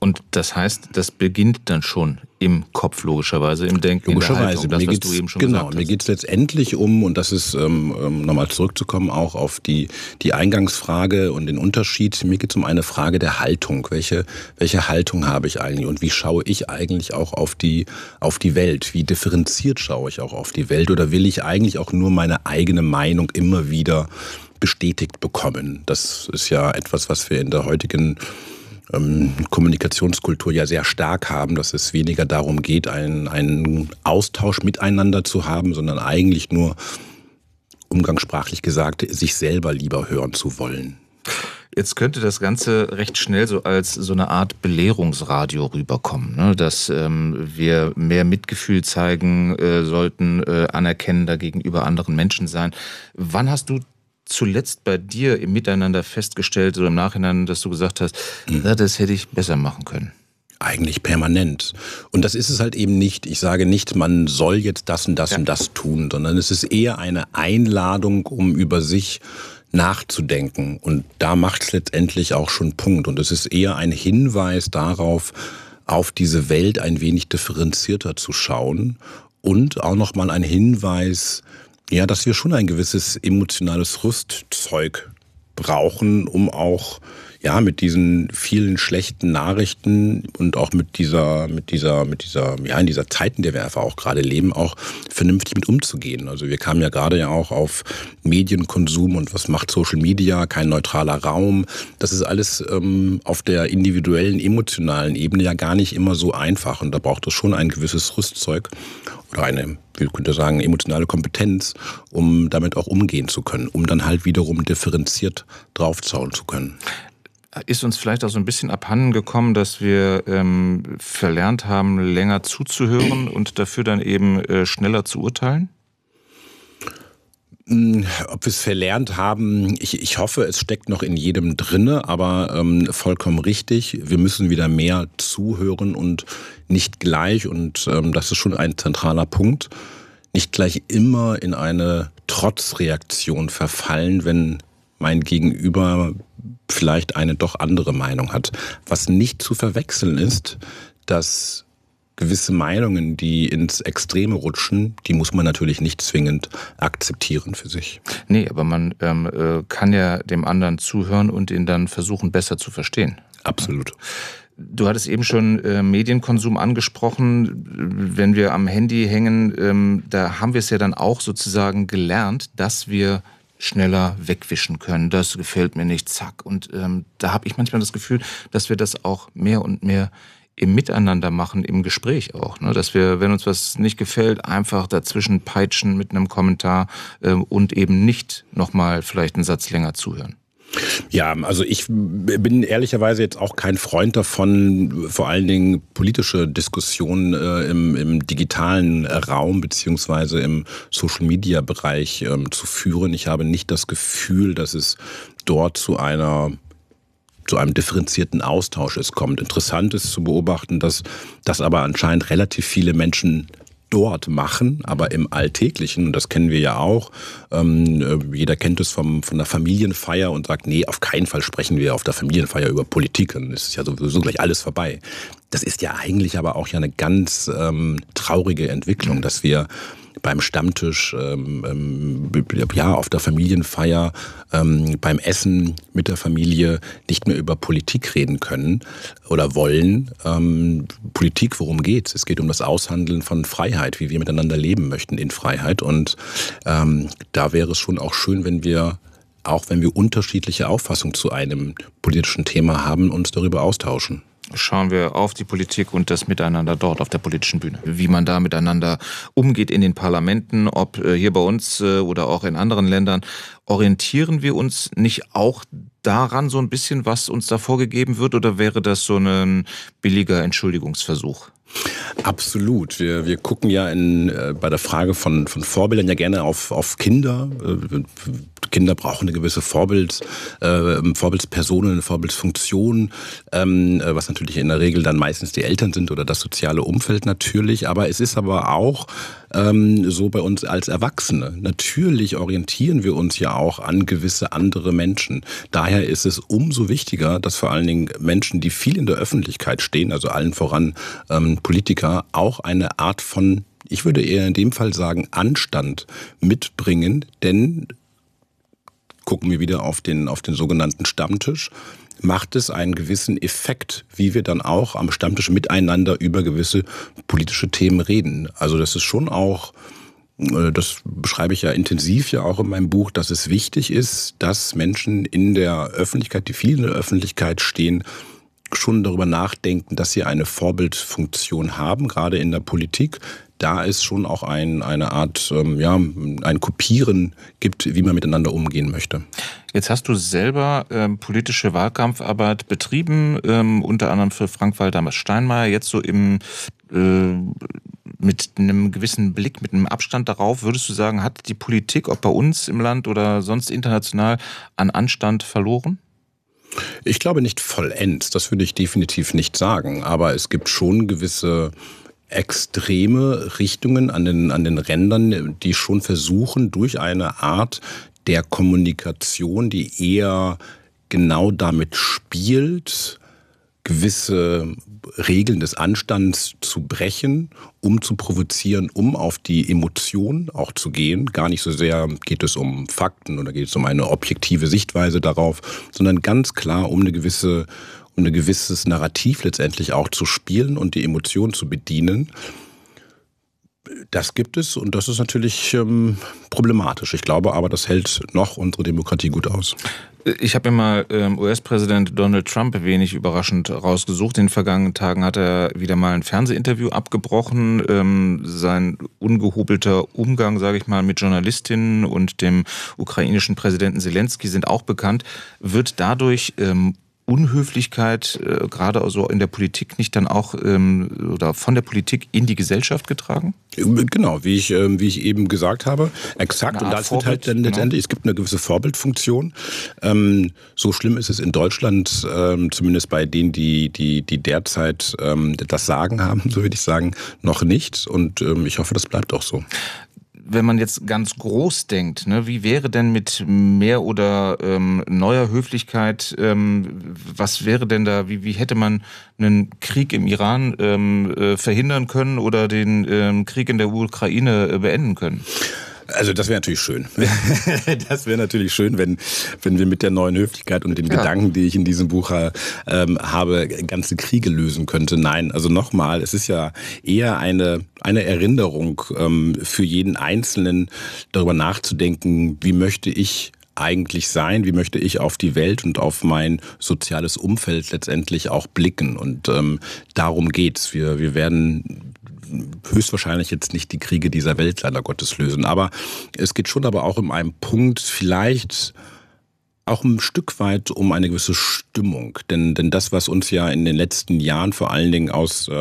Und das heißt, das beginnt dann schon im Kopf, logischerweise, im Denken, logischerweise. in der Haltung, das, was du eben schon gesagt hast. Mir geht es letztendlich um, und das ist, nochmal zurückzukommen, auch auf die Eingangsfrage und den Unterschied. Mir geht es um eine Frage der Haltung. Welche Haltung habe ich eigentlich und wie schaue ich eigentlich auch auf die Welt? Wie differenziert schaue ich auch auf die Welt? Oder will ich eigentlich auch nur meine eigene Meinung immer wieder bestätigt bekommen? Das ist ja etwas, was wir in der heutigen Kommunikationskultur ja sehr stark haben, dass es weniger darum geht, einen Austausch miteinander zu haben, sondern eigentlich nur, umgangssprachlich gesagt, sich selber lieber hören zu wollen. Jetzt könnte das Ganze recht schnell so als so eine Art Belehrungsradio rüberkommen, ne? Dass wir mehr Mitgefühl zeigen sollten, anerkennender gegenüber anderen Menschen sein. Wann hast du zuletzt bei dir im Miteinander festgestellt oder im Nachhinein, dass du gesagt hast, das hätte ich besser machen können? Eigentlich permanent. Und das ist es halt eben nicht. Ich sage nicht, man soll jetzt das und das und das tun, sondern es ist eher eine Einladung, um über sich nachzudenken. Und da macht es letztendlich auch schon Punkt. Und es ist eher ein Hinweis darauf, auf diese Welt ein wenig differenzierter zu schauen und auch nochmal ein Hinweis, ja, dass wir schon ein gewisses emotionales Rüstzeug brauchen, um auch mit diesen vielen schlechten Nachrichten und auch in dieser Zeit, in der wir einfach auch gerade leben, auch vernünftig mit umzugehen. Also wir kamen ja gerade auch auf Medienkonsum und was macht Social Media, kein neutraler Raum. Das ist alles auf der individuellen, emotionalen Ebene ja gar nicht immer so einfach. Und da braucht es schon ein gewisses Rüstzeug oder eine, wie könnte sagen, emotionale Kompetenz, um damit auch umgehen zu können, um dann halt wiederum differenziert draufschauen zu können. Ist uns vielleicht auch so ein bisschen abhanden gekommen, dass wir verlernt haben, länger zuzuhören und dafür dann eben schneller zu urteilen? Ob wir es verlernt haben, ich hoffe, es steckt noch in jedem drinne, aber vollkommen richtig. Wir müssen wieder mehr zuhören und nicht gleich, und das ist schon ein zentraler Punkt, nicht gleich immer in eine Trotzreaktion verfallen, wenn mein Gegenüber vielleicht eine doch andere Meinung hat. Was nicht zu verwechseln ist, dass gewisse Meinungen, die ins Extreme rutschen, die muss man natürlich nicht zwingend akzeptieren für sich. Nee, aber man kann ja dem anderen zuhören und ihn dann versuchen, besser zu verstehen. Absolut. Du hattest eben schon Medienkonsum angesprochen. Wenn wir am Handy hängen, da haben wir es ja dann auch sozusagen gelernt, dass wir schneller wegwischen können. Das gefällt mir nicht, zack. Und da habe ich manchmal das Gefühl, dass wir das auch mehr und mehr im Miteinander machen, im Gespräch auch. Ne? Dass wir, wenn uns was nicht gefällt, einfach dazwischen peitschen mit einem Kommentar und eben nicht nochmal vielleicht einen Satz länger zuhören. Ja, also ich bin ehrlicherweise jetzt auch kein Freund davon, vor allen Dingen politische Diskussionen im digitalen Raum beziehungsweise im Social-Media-Bereich zu führen. Ich habe nicht das Gefühl, dass es dort zu einem differenzierten Austausch kommt. Interessant ist zu beobachten, dass das aber anscheinend relativ viele Menschen dort machen, aber im Alltäglichen, und das kennen wir ja auch, jeder kennt es von der Familienfeier und sagt, nee, auf keinen Fall sprechen wir auf der Familienfeier über Politik, dann ist ja sowieso gleich alles vorbei. Das ist ja eigentlich aber auch ja eine ganz traurige Entwicklung, dass wir beim Stammtisch, auf der Familienfeier, beim Essen mit der Familie nicht mehr über Politik reden können oder wollen. Politik, worum geht's? Es geht um das Aushandeln von Freiheit, wie wir miteinander leben möchten in Freiheit. Und da wäre es schon auch schön, wenn wir, auch wenn wir unterschiedliche Auffassungen zu einem politischen Thema haben, uns darüber austauschen. Schauen wir auf die Politik und das Miteinander dort auf der politischen Bühne. Wie man da miteinander umgeht in den Parlamenten, ob hier bei uns oder auch in anderen Ländern. Orientieren wir uns nicht auch daran so ein bisschen, was uns da vorgegeben wird, oder wäre das so ein billiger Entschuldigungsversuch? Absolut. Wir gucken ja bei der Frage von Vorbildern ja gerne auf Kinder. Kinder brauchen eine gewisse Vorbildspersonen, eine Vorbildsfunktion, was natürlich in der Regel dann meistens die Eltern sind oder das soziale Umfeld natürlich. Aber es ist aber auch so bei uns als Erwachsene. Natürlich orientieren wir uns ja auch an gewisse andere Menschen. Daher ist es umso wichtiger, dass vor allen Dingen Menschen, die viel in der Öffentlichkeit stehen, also allen voran Politiker, auch eine Art von, ich würde eher in dem Fall sagen, Anstand mitbringen, denn gucken wir wieder auf den sogenannten Stammtisch, macht es einen gewissen Effekt, wie wir dann auch am Stammtisch miteinander über gewisse politische Themen reden. Also das ist schon auch, das beschreibe ich ja intensiv ja auch in meinem Buch, dass es wichtig ist, dass Menschen in der Öffentlichkeit, die viel in der Öffentlichkeit stehen, schon darüber nachdenken, dass sie eine Vorbildfunktion haben, gerade in der Politik. Da es schon auch eine Art, ein Kopieren gibt, wie man miteinander umgehen möchte. Jetzt hast du selber politische Wahlkampfarbeit betrieben, unter anderem für Frank-Walter Steinmeier, jetzt so mit einem gewissen Blick, mit einem Abstand darauf, würdest du sagen, hat die Politik, ob bei uns im Land oder sonst international, an Anstand verloren? Ich glaube nicht vollends, das würde ich definitiv nicht sagen, aber es gibt schon gewisse extreme Richtungen an den Rändern, die schon versuchen, durch eine Art der Kommunikation, die eher genau damit spielt, gewisse Regeln des Anstands zu brechen, um zu provozieren, um auf die Emotion auch zu gehen. Gar nicht so sehr geht es um Fakten oder geht es um eine objektive Sichtweise darauf, sondern ganz klar um ein gewisses Narrativ letztendlich auch zu spielen und die Emotion zu bedienen. Das gibt es und das ist natürlich problematisch. Ich glaube aber, das hält noch unsere Demokratie gut aus. Ich habe mir mal US-Präsident Donald Trump wenig überraschend rausgesucht. In den vergangenen Tagen hat er wieder mal ein Fernsehinterview abgebrochen. Sein ungehobelter Umgang, sage ich mal, mit Journalistinnen und dem ukrainischen Präsidenten Zelensky sind auch bekannt. Wird dadurch Unhöflichkeit gerade also in der Politik nicht dann auch oder von der Politik in die Gesellschaft getragen? Genau, wie ich eben gesagt habe, exakt. Und das wird halt dann letztendlich, es gibt eine gewisse Vorbildfunktion. So schlimm ist es in Deutschland, zumindest bei denen, die derzeit das Sagen haben, so würde ich sagen, noch nicht. Und ich hoffe, das bleibt auch so. Wenn man jetzt ganz groß denkt, ne, wie wäre denn mit mehr oder neuer Höflichkeit, was wäre denn da, wie hätte man einen Krieg im Iran verhindern können oder den Krieg in der Ukraine beenden können? Also das wäre natürlich schön. Das wäre natürlich schön, wenn wir mit der neuen Höflichkeit und den Gedanken, die ich in diesem Buch habe, ganze Kriege lösen könnte. Nein, also nochmal, es ist ja eher eine Erinnerung für jeden Einzelnen, darüber nachzudenken, wie möchte ich eigentlich sein, wie möchte ich auf die Welt und auf mein soziales Umfeld letztendlich auch blicken. Und darum geht's. Wir werden höchstwahrscheinlich jetzt nicht die Kriege dieser Welt leider Gottes lösen. Aber es geht schon aber auch um einen Punkt, vielleicht auch ein Stück weit um eine gewisse Stimmung. Denn das, was uns ja in den letzten Jahren vor allen Dingen aus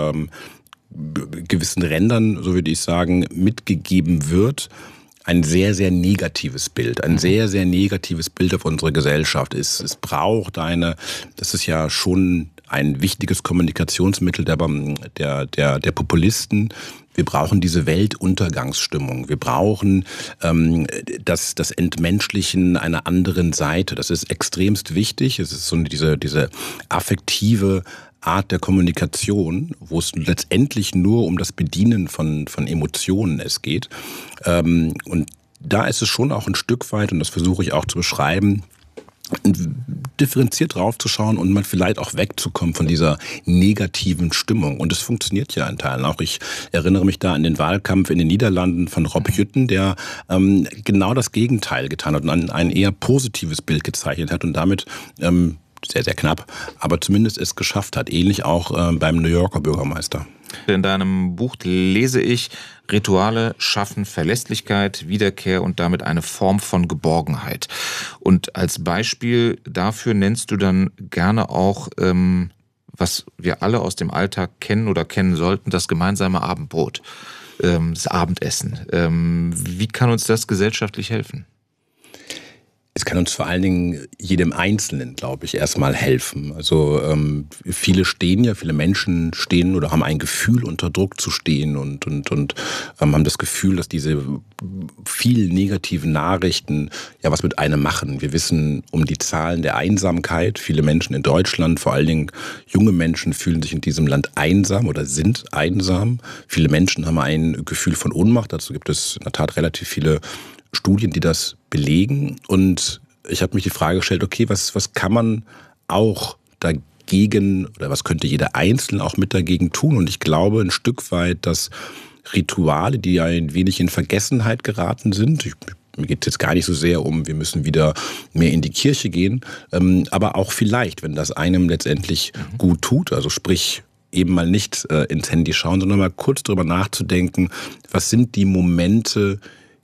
gewissen Rändern, so würde ich sagen, mitgegeben wird, ein sehr, sehr negatives Bild, ein sehr, sehr negatives Bild auf unsere Gesellschaft ist. Es braucht das ist ja schon ein wichtiges Kommunikationsmittel der Populisten. Wir brauchen diese Weltuntergangsstimmung. Wir brauchen das Entmenschlichen einer anderen Seite. Das ist extremst wichtig. Es ist so diese affektive Art der Kommunikation, wo es letztendlich nur um das Bedienen von Emotionen es geht. Und da ist es schon auch ein Stück weit, und das versuche ich auch zu beschreiben, differenziert draufzuschauen und mal vielleicht auch wegzukommen von dieser negativen Stimmung. Und es funktioniert ja in Teilen auch. Ich erinnere mich da an den Wahlkampf in den Niederlanden von Rob Jütten, der genau das Gegenteil getan hat und ein eher positives Bild gezeichnet hat und damit sehr, sehr knapp, aber zumindest es geschafft hat. Ähnlich auch beim New Yorker Bürgermeister. In deinem Buch lese ich, Rituale schaffen Verlässlichkeit, Wiederkehr und damit eine Form von Geborgenheit. Und als Beispiel dafür nennst du dann gerne auch, was wir alle aus dem Alltag kennen oder kennen sollten, das gemeinsame Abendbrot, das Abendessen. Wie kann uns das gesellschaftlich helfen? Es kann uns vor allen Dingen jedem Einzelnen, glaube ich, erstmal helfen. Also viele Menschen stehen oder haben ein Gefühl, unter Druck zu stehen und haben das Gefühl, dass diese vielen negativen Nachrichten ja was mit einem machen. Wir wissen um die Zahlen der Einsamkeit. Viele Menschen in Deutschland, vor allen Dingen junge Menschen, fühlen sich in diesem Land einsam oder sind einsam. Viele Menschen haben ein Gefühl von Ohnmacht. Dazu gibt es in der Tat relativ viele Studien, die das belegen. Und ich habe mich die Frage gestellt, okay, was kann man auch dagegen oder was könnte jeder Einzelne auch mit dagegen tun? Und ich glaube ein Stück weit, dass Rituale, die ein wenig in Vergessenheit geraten sind, mir geht es jetzt gar nicht so sehr um, wir müssen wieder mehr in die Kirche gehen, aber auch vielleicht, wenn das einem letztendlich gut tut, also sprich eben mal nicht ins Handy schauen, sondern mal kurz drüber nachzudenken, was sind die Momente,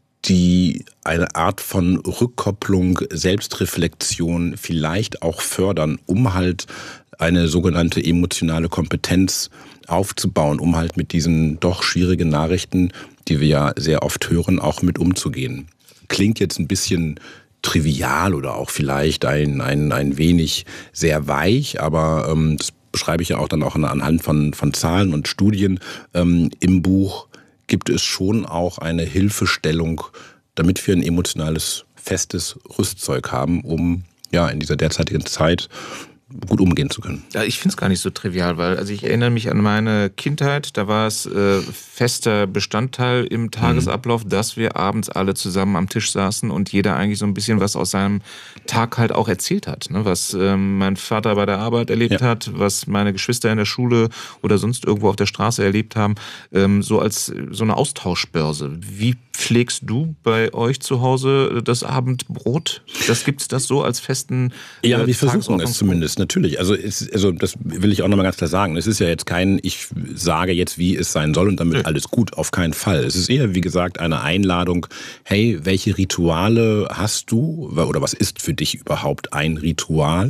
die eine Art von Rückkopplung, Selbstreflexion vielleicht auch fördern, um halt eine sogenannte emotionale Kompetenz aufzubauen, um halt mit diesen doch schwierigen Nachrichten, die wir ja sehr oft hören, auch mit umzugehen. Klingt jetzt ein bisschen trivial oder auch vielleicht ein wenig sehr weich, aber das beschreibe ich ja auch dann auch anhand von Zahlen und Studien im Buch. Gibt es schon auch eine Hilfestellung, damit wir ein emotionales, festes Rüstzeug haben, um ja in dieser derzeitigen Zeit gut umgehen zu können. Ja, ich finde es gar nicht so trivial, weil ich erinnere mich an meine Kindheit, da war es fester Bestandteil im Tagesablauf, dass wir abends alle zusammen am Tisch saßen und jeder eigentlich so ein bisschen was aus seinem Tag halt auch erzählt hat. Ne? Was mein Vater bei der Arbeit erlebt hat, was meine Geschwister in der Schule oder sonst irgendwo auf der Straße erlebt haben, so als so eine Austauschbörse. Wie pflegst du bei euch zu Hause das Abendbrot? Gibt's das so als festen Ja, wir versuchen es zumindest, natürlich. Also das will ich auch nochmal ganz klar sagen. Es ist ja jetzt ich sage jetzt, wie es sein soll und damit alles gut, auf keinen Fall. Es ist eher, wie gesagt, eine Einladung, hey, welche Rituale hast du oder was ist für dich überhaupt ein Ritual?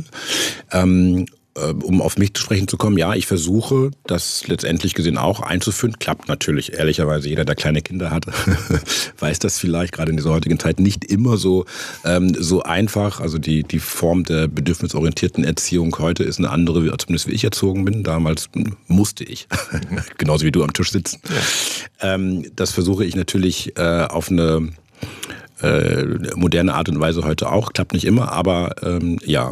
Um auf mich zu sprechen zu kommen, ja, ich versuche, das letztendlich gesehen auch einzuführen. Klappt natürlich, ehrlicherweise, jeder, der kleine Kinder hat, weiß das vielleicht, gerade in dieser heutigen Zeit, nicht immer so einfach. Also die Form der bedürfnisorientierten Erziehung heute ist eine andere, zumindest wie ich erzogen bin. Damals musste ich, genauso wie du am Tisch sitzen. Ja. Das versuche ich natürlich auf eine moderne Art und Weise heute auch. Klappt nicht immer, aber ja.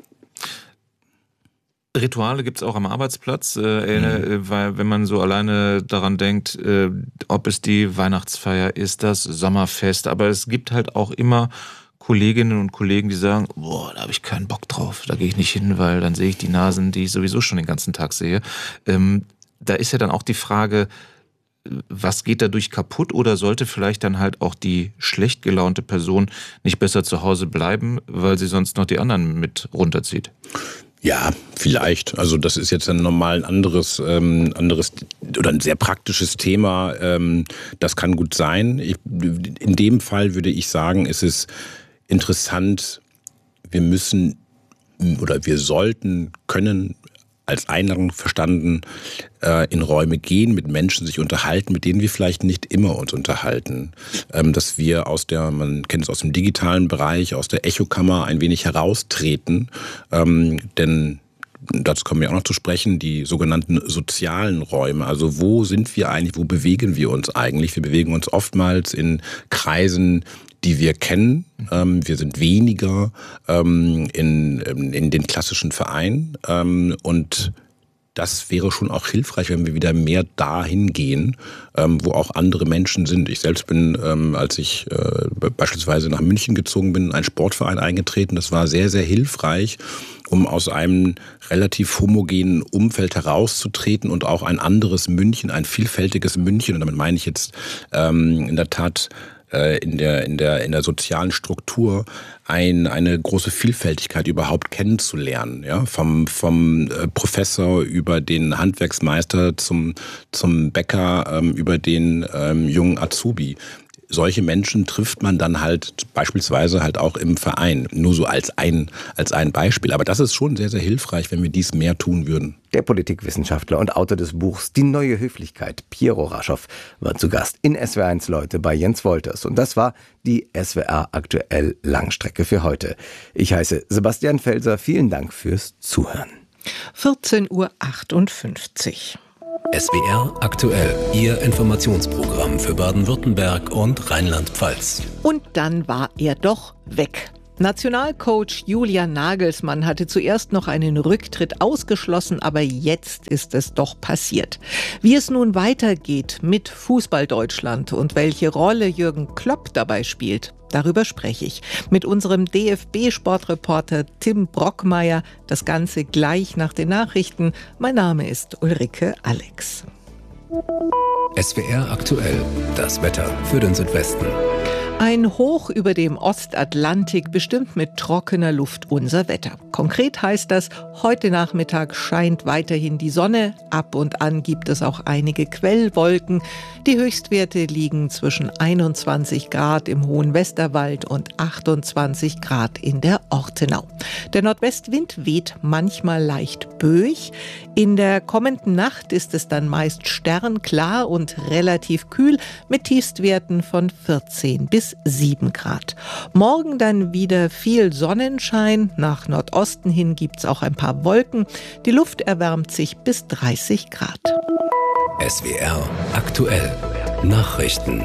Rituale gibt's auch am Arbeitsplatz, weil wenn man so alleine daran denkt, ob es die Weihnachtsfeier ist, das Sommerfest, aber es gibt halt auch immer Kolleginnen und Kollegen, die sagen, boah, da habe ich keinen Bock drauf, da gehe ich nicht hin, weil dann sehe ich die Nasen, die ich sowieso schon den ganzen Tag sehe. Da ist ja dann auch die Frage, was geht dadurch kaputt oder sollte vielleicht dann halt auch die schlecht gelaunte Person nicht besser zu Hause bleiben, weil sie sonst noch die anderen mit runterzieht? Ja, vielleicht. Also das ist jetzt ein anderes oder ein sehr praktisches Thema. Das kann gut sein. In dem Fall würde ich sagen, ist es interessant, wir müssen oder wir sollten, können als Einladung verstanden, in Räume gehen, mit Menschen sich unterhalten, mit denen wir vielleicht nicht immer uns unterhalten. Dass wir man kennt es aus dem digitalen Bereich, aus der Echokammer ein wenig heraustreten, denn dazu kommen wir auch noch zu sprechen, die sogenannten sozialen Räume. Also wo sind wir eigentlich, wo bewegen wir uns eigentlich? Wir bewegen uns oftmals in Kreisen, die wir kennen. Wir sind weniger in den klassischen Vereinen. Und das wäre schon auch hilfreich, wenn wir wieder mehr dahin gehen, wo auch andere Menschen sind. Ich selbst bin, als ich beispielsweise nach München gezogen bin, in einen Sportverein eingetreten. Das war sehr, sehr hilfreich, um aus einem relativ homogenen Umfeld herauszutreten und auch ein anderes München, ein vielfältiges München. Und damit meine ich jetzt in der Tat in der sozialen Struktur eine große Vielfältigkeit überhaupt kennenzulernen, ja, vom Professor über den Handwerksmeister zum Bäcker, über den jungen Azubi. solche Menschen trifft man dann halt beispielsweise halt auch im Verein. Nur so als ein Beispiel. Aber das ist schon sehr, sehr hilfreich, wenn wir dies mehr tun würden. Der Politikwissenschaftler und Autor des Buchs Die neue Höflichkeit, Piero Raschow, war zu Gast in SWR1 Leute bei Jens Wolters. Und das war die SWR aktuell Langstrecke für heute. Ich heiße Sebastian Felser. Vielen Dank fürs Zuhören. 14:58 Uhr. SWR aktuell, Ihr Informationsprogramm für Baden-Württemberg und Rheinland-Pfalz. Und dann war er doch weg. Nationalcoach Julian Nagelsmann hatte zuerst noch einen Rücktritt ausgeschlossen, aber jetzt ist es doch passiert. Wie es nun weitergeht mit Fußball Deutschland und welche Rolle Jürgen Klopp dabei spielt, darüber spreche ich mit unserem DFB-Sportreporter Tim Brockmeier. Das Ganze gleich nach den Nachrichten. Mein Name ist Ulrike Alex. SWR aktuell, das Wetter für den Südwesten. Ein Hoch über dem Ostatlantik bestimmt mit trockener Luft unser Wetter. Konkret heißt das, heute Nachmittag scheint weiterhin die Sonne. Ab und an gibt es auch einige Quellwolken. Die Höchstwerte liegen zwischen 21 Grad im hohen Westerwald und 28 Grad in der Ortenau. Der Nordwestwind weht manchmal leicht böig. In der kommenden Nacht ist es dann meist sternklar und relativ kühl mit Tiefstwerten von 14 bis 7 Grad. Morgen dann wieder viel Sonnenschein. Nach Nordosten hin gibt es auch ein paar Wolken. Die Luft erwärmt sich bis 30 Grad. SWR aktuell. Nachrichten.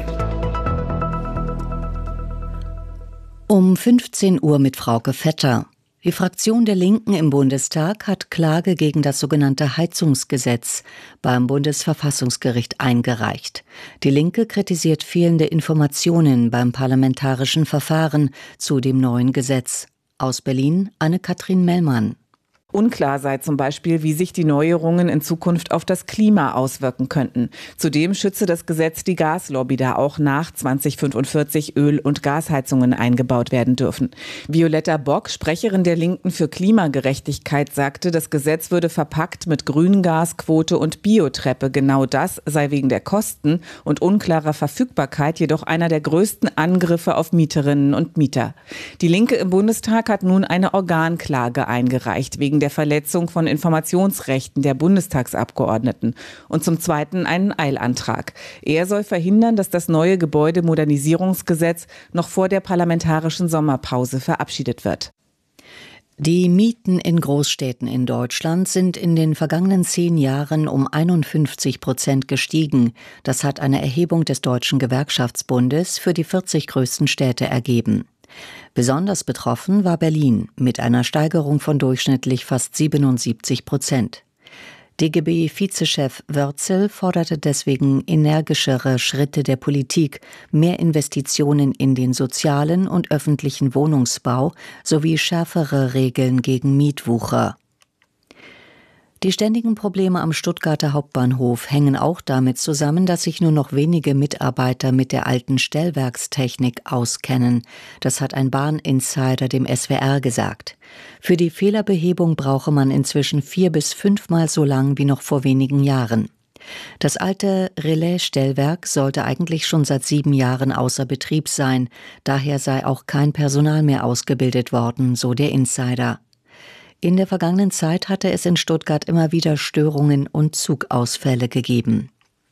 Um 15 Uhr mit Frauke Vetter. Die Fraktion der Linken im Bundestag hat Klage gegen das sogenannte Heizungsgesetz beim Bundesverfassungsgericht eingereicht. Die Linke kritisiert fehlende Informationen beim parlamentarischen Verfahren zu dem neuen Gesetz. Aus Berlin Anne-Kathrin Mellmann. Unklar sei zum Beispiel, wie sich die Neuerungen in Zukunft auf das Klima auswirken könnten. Zudem schütze das Gesetz die Gaslobby, da auch nach 2045 Öl- und Gasheizungen eingebaut werden dürfen. Violetta Bock, Sprecherin der Linken für Klimagerechtigkeit, sagte, das Gesetz würde verpackt mit Grüngasquote und Biotreppe. Genau das sei wegen der Kosten und unklarer Verfügbarkeit jedoch einer der größten Angriffe auf Mieterinnen und Mieter. Die Linke im Bundestag hat nun eine Organklage eingereicht, wegen der Verletzung von Informationsrechten der Bundestagsabgeordneten und zum Zweiten einen Eilantrag. Er soll verhindern, dass das neue Gebäudemodernisierungsgesetz noch vor der parlamentarischen Sommerpause verabschiedet wird. Die Mieten in Großstädten in Deutschland sind in den vergangenen 10 Jahren um 51% gestiegen. Das hat eine Erhebung des Deutschen Gewerkschaftsbundes für die 40 größten Städte ergeben. Besonders betroffen war Berlin mit einer Steigerung von durchschnittlich fast 77%. DGB-Vizechef Wörzel forderte deswegen energischere Schritte der Politik, mehr Investitionen in den sozialen und öffentlichen Wohnungsbau sowie schärfere Regeln gegen Mietwucher. Die ständigen Probleme am Stuttgarter Hauptbahnhof hängen auch damit zusammen, dass sich nur noch wenige Mitarbeiter mit der alten Stellwerkstechnik auskennen. Das hat ein Bahninsider dem SWR gesagt. Für die Fehlerbehebung brauche man inzwischen 4 bis 5 Mal so lang wie noch vor wenigen Jahren. Das alte Relaisstellwerk sollte eigentlich schon seit 7 Jahren außer Betrieb sein. Daher sei auch kein Personal mehr ausgebildet worden, so der Insider. In der vergangenen Zeit hatte es in Stuttgart immer wieder Störungen und Zugausfälle gegeben.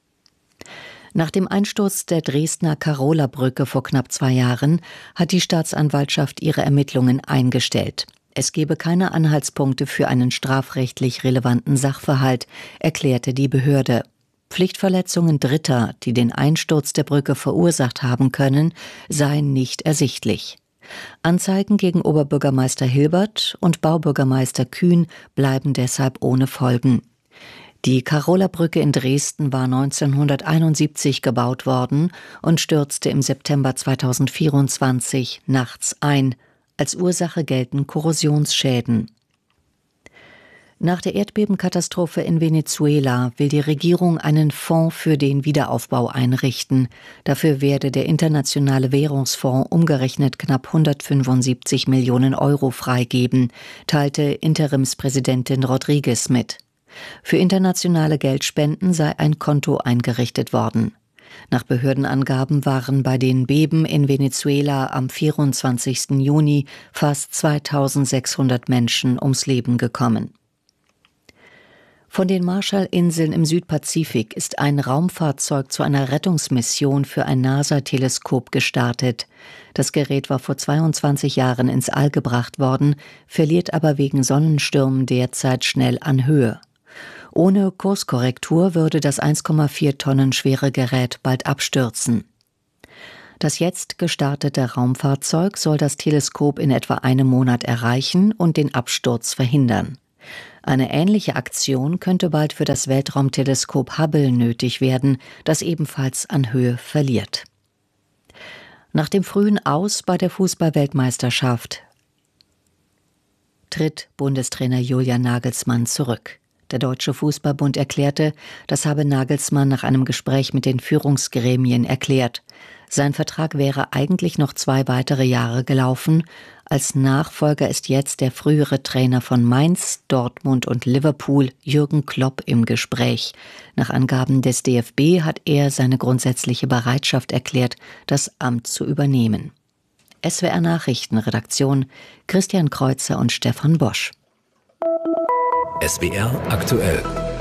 Nach dem Einsturz der Dresdner Karola-Brücke vor knapp 2 Jahren hat die Staatsanwaltschaft ihre Ermittlungen eingestellt. Es gebe keine Anhaltspunkte für einen strafrechtlich relevanten Sachverhalt, erklärte die Behörde. Pflichtverletzungen Dritter, die den Einsturz der Brücke verursacht haben können, seien nicht ersichtlich. Anzeigen gegen Oberbürgermeister Hilbert und Baubürgermeister Kühn bleiben deshalb ohne Folgen. Die Karola-Brücke in Dresden war 1971 gebaut worden und stürzte im September 2024 nachts ein. Als Ursache gelten Korrosionsschäden. Nach der Erdbebenkatastrophe in Venezuela will die Regierung einen Fonds für den Wiederaufbau einrichten. Dafür werde der Internationale Währungsfonds umgerechnet knapp 175 Millionen Euro freigeben, teilte Interimspräsidentin Rodriguez mit. Für internationale Geldspenden sei ein Konto eingerichtet worden. Nach Behördenangaben waren bei den Beben in Venezuela am 24. Juni fast 2600 Menschen ums Leben gekommen. Von den Marshallinseln im Südpazifik ist ein Raumfahrzeug zu einer Rettungsmission für ein NASA-Teleskop gestartet. Das Gerät war vor 22 Jahren ins All gebracht worden, verliert aber wegen Sonnenstürmen derzeit schnell an Höhe. Ohne Kurskorrektur würde das 1,4 Tonnen schwere Gerät bald abstürzen. Das jetzt gestartete Raumfahrzeug soll das Teleskop in etwa einem Monat erreichen und den Absturz verhindern. Eine ähnliche Aktion könnte bald für das Weltraumteleskop Hubble nötig werden, das ebenfalls an Höhe verliert. Nach dem frühen Aus bei der Fußball-Weltmeisterschaft tritt Bundestrainer Julian Nagelsmann zurück. Der Deutsche Fußballbund erklärte, das habe Nagelsmann nach einem Gespräch mit den Führungsgremien erklärt. Sein Vertrag wäre eigentlich noch 2 weitere Jahre gelaufen. Als Nachfolger ist jetzt der frühere Trainer von Mainz, Dortmund und Liverpool, Jürgen Klopp, im Gespräch. Nach Angaben des DFB hat er seine grundsätzliche Bereitschaft erklärt, das Amt zu übernehmen. SWR Nachrichtenredaktion Christian Kreuzer und Stefan Bosch. SWR aktuell.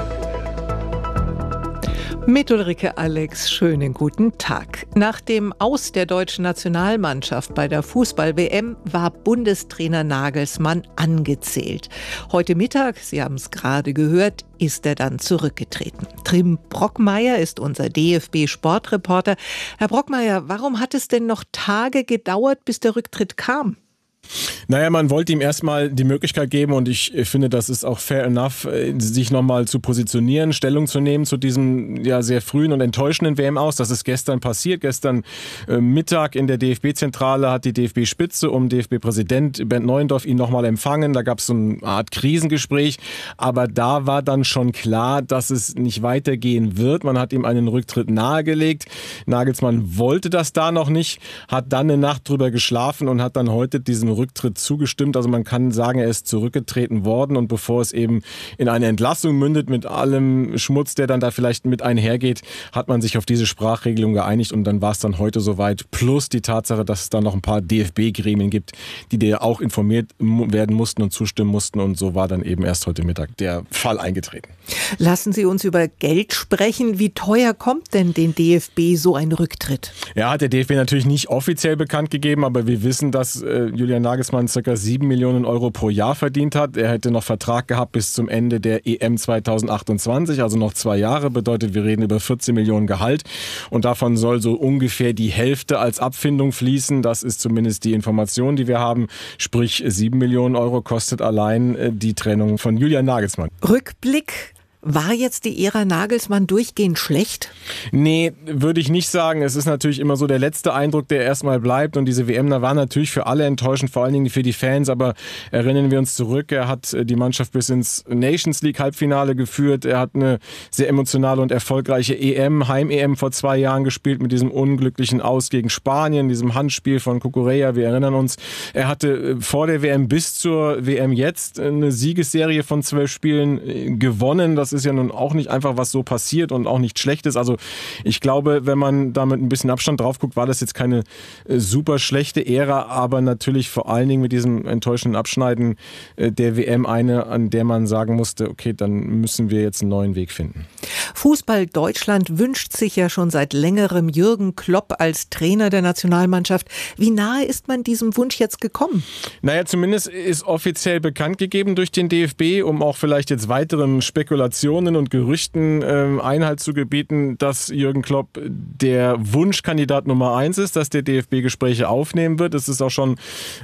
Mit Ulrike Alex, schönen guten Tag. Nach dem Aus der deutschen Nationalmannschaft bei der Fußball-WM war Bundestrainer Nagelsmann angezählt. Heute Mittag, Sie haben es gerade gehört, ist er dann zurückgetreten. Tim Brockmeier ist unser DFB-Sportreporter. Herr Brockmeier, warum hat es denn noch Tage gedauert, bis der Rücktritt kam? Naja, man wollte ihm erstmal die Möglichkeit geben und ich finde, das ist auch fair enough, sich nochmal zu positionieren, Stellung zu nehmen zu diesem sehr frühen und enttäuschenden WM-Aus. Das ist gestern passiert. Gestern Mittag in der DFB-Zentrale hat die DFB-Spitze um DFB-Präsident Bernd Neuendorf ihn nochmal empfangen. Da gab es so eine Art Krisengespräch, aber da war dann schon klar, dass es nicht weitergehen wird. Man hat ihm einen Rücktritt nahegelegt. Nagelsmann wollte das da noch nicht, hat dann eine Nacht drüber geschlafen und hat dann heute diesem Rücktritt zugestimmt. Also man kann sagen, er ist zurückgetreten worden und bevor es eben in eine Entlassung mündet mit allem Schmutz, der dann da vielleicht mit einhergeht, hat man sich auf diese Sprachregelung geeinigt und dann war es dann heute soweit. Plus die Tatsache, dass es dann noch ein paar DFB-Gremien gibt, die dir auch informiert werden mussten und zustimmen mussten und so war dann eben erst heute Mittag der Fall eingetreten. Lassen Sie uns über Geld sprechen. Wie teuer kommt denn den DFB so ein Rücktritt? Ja, hat der DFB natürlich nicht offiziell bekannt gegeben, aber wir wissen, dass Julian Nagelsmann ca. 7 Millionen Euro pro Jahr verdient hat. Er hätte noch Vertrag gehabt bis zum Ende der EM 2028, also noch 2 Jahre. Bedeutet, wir reden über 14 Millionen Gehalt und davon soll so ungefähr die Hälfte als Abfindung fließen. Das ist zumindest die Information, die wir haben. Sprich, 7 Millionen Euro kostet allein die Trennung von Julian Nagelsmann. Rückblick. War jetzt die Ära Nagelsmann durchgehend schlecht? Nee, würde ich nicht sagen. Es ist natürlich immer so der letzte Eindruck, der erstmal bleibt. Und diese WM, da war natürlich für alle enttäuschend, vor allen Dingen für die Fans. Aber erinnern wir uns zurück, er hat die Mannschaft bis ins Nations League Halbfinale geführt. Er hat eine sehr emotionale und erfolgreiche Heim-EM vor 2 Jahren gespielt mit diesem unglücklichen Aus gegen Spanien, diesem Handspiel von Cucurella. Wir erinnern uns, er hatte vor der WM bis zur WM jetzt eine Siegesserie von 12 Spielen gewonnen. Das ist ja nun auch nicht einfach, was so passiert und auch nicht schlecht ist. Also ich glaube, wenn man da mit ein bisschen Abstand drauf guckt, war das jetzt keine super schlechte Ära, aber natürlich vor allen Dingen mit diesem enttäuschenden Abschneiden der WM eine, an der man sagen musste, okay, dann müssen wir jetzt einen neuen Weg finden. Fußball Deutschland wünscht sich ja schon seit längerem Jürgen Klopp als Trainer der Nationalmannschaft. Wie nahe ist man diesem Wunsch jetzt gekommen? Naja, zumindest ist offiziell bekannt gegeben durch den DFB, um auch vielleicht jetzt weiteren Spekulationen und Gerüchten Einhalt zu gebieten, dass Jürgen Klopp der Wunschkandidat Nummer 1 ist, dass der DFB Gespräche aufnehmen wird. Es ist auch schon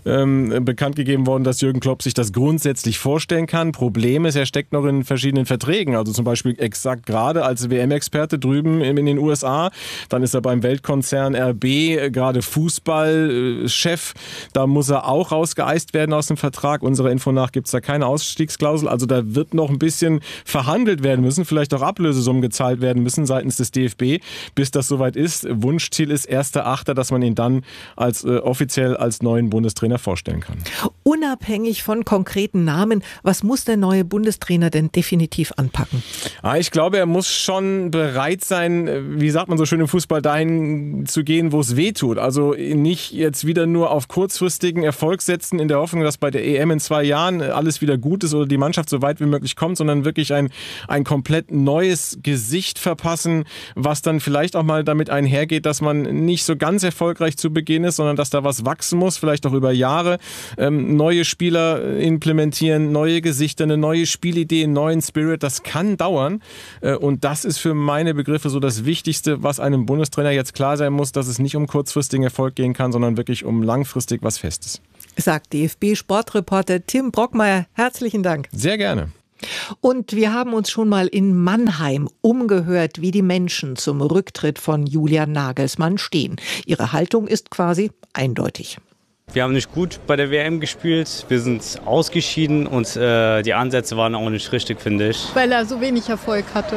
bekannt gegeben worden, dass Jürgen Klopp sich das grundsätzlich vorstellen kann. Problem ist, er steckt noch in verschiedenen Verträgen, also zum Beispiel exakt gerade als WM-Experte drüben in den USA. Dann ist er beim Weltkonzern RB gerade Fußballchef. Da muss er auch rausgeeist werden aus dem Vertrag. Unserer Info nach gibt es da keine Ausstiegsklausel. Also da wird noch ein bisschen verhandelt werden müssen, vielleicht auch Ablösesummen gezahlt werden müssen seitens des DFB, bis das soweit ist. Wunschziel ist 1.8., dass man ihn dann offiziell als neuen Bundestrainer vorstellen kann. Unabhängig von konkreten Namen, was muss der neue Bundestrainer denn definitiv anpacken? Ich glaube, er muss muss schon bereit sein, wie sagt man so schön im Fußball, dahin zu gehen, wo es weh tut. Also nicht jetzt wieder nur auf kurzfristigen Erfolg setzen in der Hoffnung, dass bei der EM in 2 Jahren alles wieder gut ist oder die Mannschaft so weit wie möglich kommt, sondern wirklich ein komplett neues Gesicht verpassen, was dann vielleicht auch mal damit einhergeht, dass man nicht so ganz erfolgreich zu Beginn ist, sondern dass da was wachsen muss, vielleicht auch über Jahre. Neue Spieler implementieren, neue Gesichter, eine neue Spielidee, einen neuen Spirit, das kann dauern. Und das ist für meine Begriffe so das Wichtigste, was einem Bundestrainer jetzt klar sein muss, dass es nicht um kurzfristigen Erfolg gehen kann, sondern wirklich um langfristig was Festes. Sagt DFB-Sportreporter Tim Brockmeier. Herzlichen Dank. Sehr gerne. Und wir haben uns schon mal in Mannheim umgehört, wie die Menschen zum Rücktritt von Julian Nagelsmann stehen. Ihre Haltung ist quasi eindeutig. Wir haben nicht gut bei der WM gespielt, wir sind ausgeschieden und die Ansätze waren auch nicht richtig, finde ich. Weil er so wenig Erfolg hatte.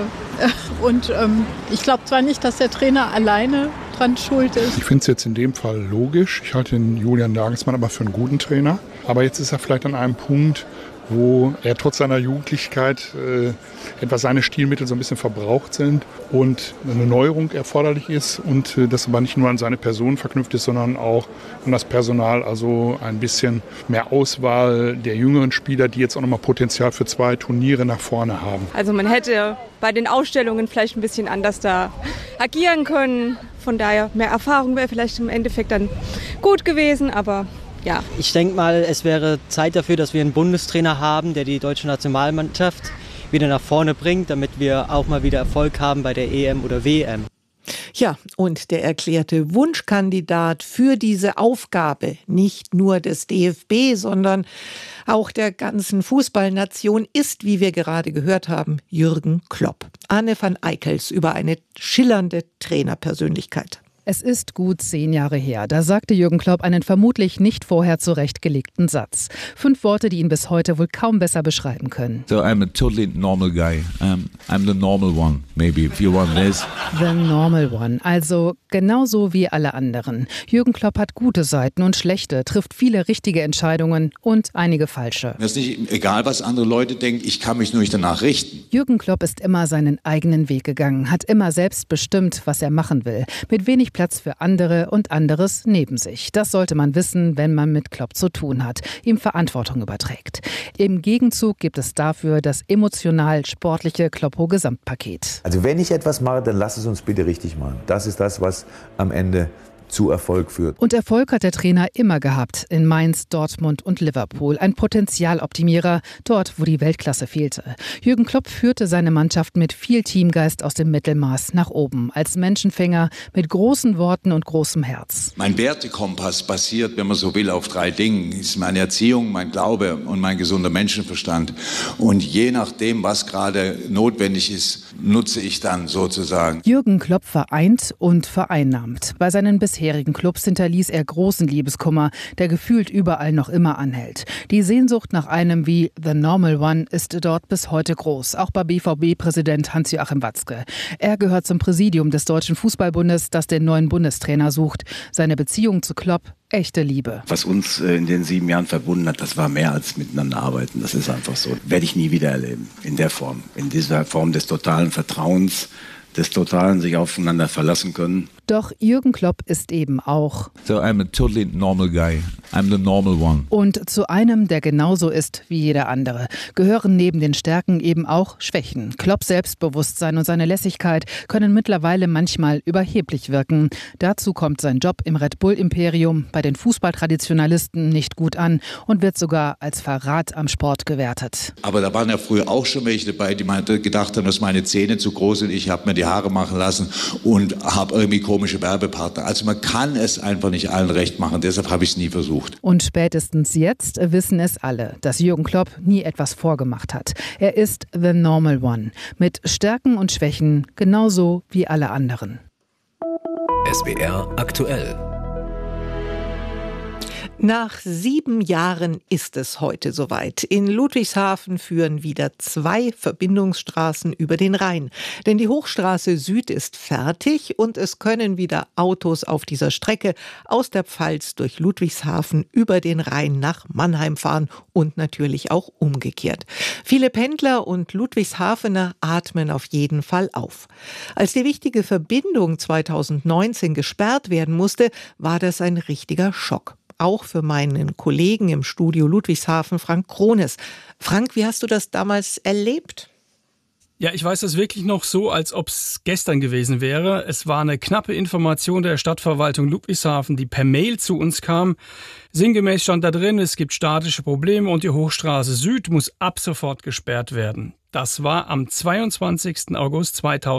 Und ich glaube zwar nicht, dass der Trainer alleine dran schuld ist. Ich finde es jetzt in dem Fall logisch. Ich halte den Julian Nagelsmann aber für einen guten Trainer. Aber jetzt ist er vielleicht an einem Punkt, wo er trotz seiner Jugendlichkeit etwas seine Stilmittel so ein bisschen verbraucht sind und eine Neuerung erforderlich ist und das aber nicht nur an seine Person verknüpft ist, sondern auch an das Personal, also ein bisschen mehr Auswahl der jüngeren Spieler, die jetzt auch nochmal Potenzial für 2 Turniere nach vorne haben. Also man hätte bei den Ausstellungen vielleicht ein bisschen anders da agieren können, von daher mehr Erfahrung wäre vielleicht im Endeffekt dann gut gewesen, aber ja. Ich denke mal, es wäre Zeit dafür, dass wir einen Bundestrainer haben, der die deutsche Nationalmannschaft wieder nach vorne bringt, damit wir auch mal wieder Erfolg haben bei der EM oder WM. Ja, und der erklärte Wunschkandidat für diese Aufgabe, nicht nur des DFB, sondern auch der ganzen Fußballnation, ist, wie wir gerade gehört haben, Jürgen Klopp. Anne van Eickels über eine schillernde Trainerpersönlichkeit. Es ist gut 10 Jahre her. Da sagte Jürgen Klopp einen vermutlich nicht vorher zurechtgelegten Satz. 5 Worte, die ihn bis heute wohl kaum besser beschreiben können. So I'm a totally normal guy. I'm the normal one, maybe, if you want this. The normal one, also genauso wie alle anderen. Jürgen Klopp hat gute Seiten und schlechte, trifft viele richtige Entscheidungen und einige falsche. Mir ist nicht egal, was andere Leute denken, ich kann mich nur nicht danach richten. Jürgen Klopp ist immer seinen eigenen Weg gegangen, hat immer selbst bestimmt, was er machen will. Mit wenig Platz für andere und anderes neben sich. Das sollte man wissen, wenn man mit Klopp zu tun hat, ihm Verantwortung überträgt. Im Gegenzug gibt es dafür das emotional-sportliche Kloppo-Gesamtpaket. Also wenn ich etwas mache, dann lass es uns bitte richtig machen. Das ist das, was am Ende zu Erfolg führt. Und Erfolg hat der Trainer immer gehabt, in Mainz, Dortmund und Liverpool. Ein Potenzialoptimierer, dort, wo die Weltklasse fehlte. Jürgen Klopp führte seine Mannschaft mit viel Teamgeist aus dem Mittelmaß nach oben. Als Menschenfänger mit großen Worten und großem Herz. Mein Wertekompass basiert, wenn man so will, auf 3 Dingen. Das ist meine Erziehung, mein Glaube und mein gesunder Menschenverstand. Und je nachdem, was gerade notwendig ist, nutze ich dann sozusagen. Jürgen Klopp vereint und vereinnahmt. Bei seinen bisherigen Clubs hinterließ er großen Liebeskummer, der gefühlt überall noch immer anhält. Die Sehnsucht nach einem wie The Normal One ist dort bis heute groß, auch bei BVB-Präsident Hans-Joachim Watzke. Er gehört zum Präsidium des Deutschen Fußballbundes, das den neuen Bundestrainer sucht. Seine Beziehung zu Klopp, echte Liebe. Was uns in den 7 Jahren verbunden hat, das war mehr als miteinander arbeiten. Das ist einfach so. Werde ich nie wieder erleben. In der Form. In dieser Form des totalen Vertrauens, des totalen sich aufeinander verlassen können. Doch Jürgen Klopp ist eben auch So I'm a totally normal guy. I'm the normal one. Und zu einem, der genauso ist wie jeder andere, gehören neben den Stärken eben auch Schwächen. Klopps Selbstbewusstsein und seine Lässigkeit können mittlerweile manchmal überheblich wirken. Dazu kommt sein Job im Red Bull-Imperium bei den Fußballtraditionalisten nicht gut an und wird sogar als Verrat am Sport gewertet. Aber da waren ja früher auch schon welche dabei, die gedacht haben, dass meine Zähne zu groß sind. Ich habe mir die Haare machen lassen und habe irgendwie komische Werbepartner. Also man kann es einfach nicht allen recht machen. Deshalb habe ich es nie versucht. Und spätestens jetzt wissen es alle, dass Jürgen Klopp nie etwas vorgemacht hat. Er ist the normal one. Mit Stärken und Schwächen genauso wie alle anderen. SWR aktuell. Nach 7 Jahren ist es heute soweit. In Ludwigshafen führen wieder 2 Verbindungsstraßen über den Rhein. Denn die Hochstraße Süd ist fertig und es können wieder Autos auf dieser Strecke aus der Pfalz durch Ludwigshafen über den Rhein nach Mannheim fahren und natürlich auch umgekehrt. Viele Pendler und Ludwigshafener atmen auf jeden Fall auf. Als die wichtige Verbindung 2019 gesperrt werden musste, war das ein richtiger Schock. Auch für meinen Kollegen im Studio Ludwigshafen, Frank Krones. Frank, wie hast du das damals erlebt? Ja, ich weiß das wirklich noch so, als ob es gestern gewesen wäre. Es war eine knappe Information der Stadtverwaltung Ludwigshafen, die per Mail zu uns kam. Sinngemäß stand da drin, es gibt statische Probleme und die Hochstraße Süd muss ab sofort gesperrt werden. Das war am 22. August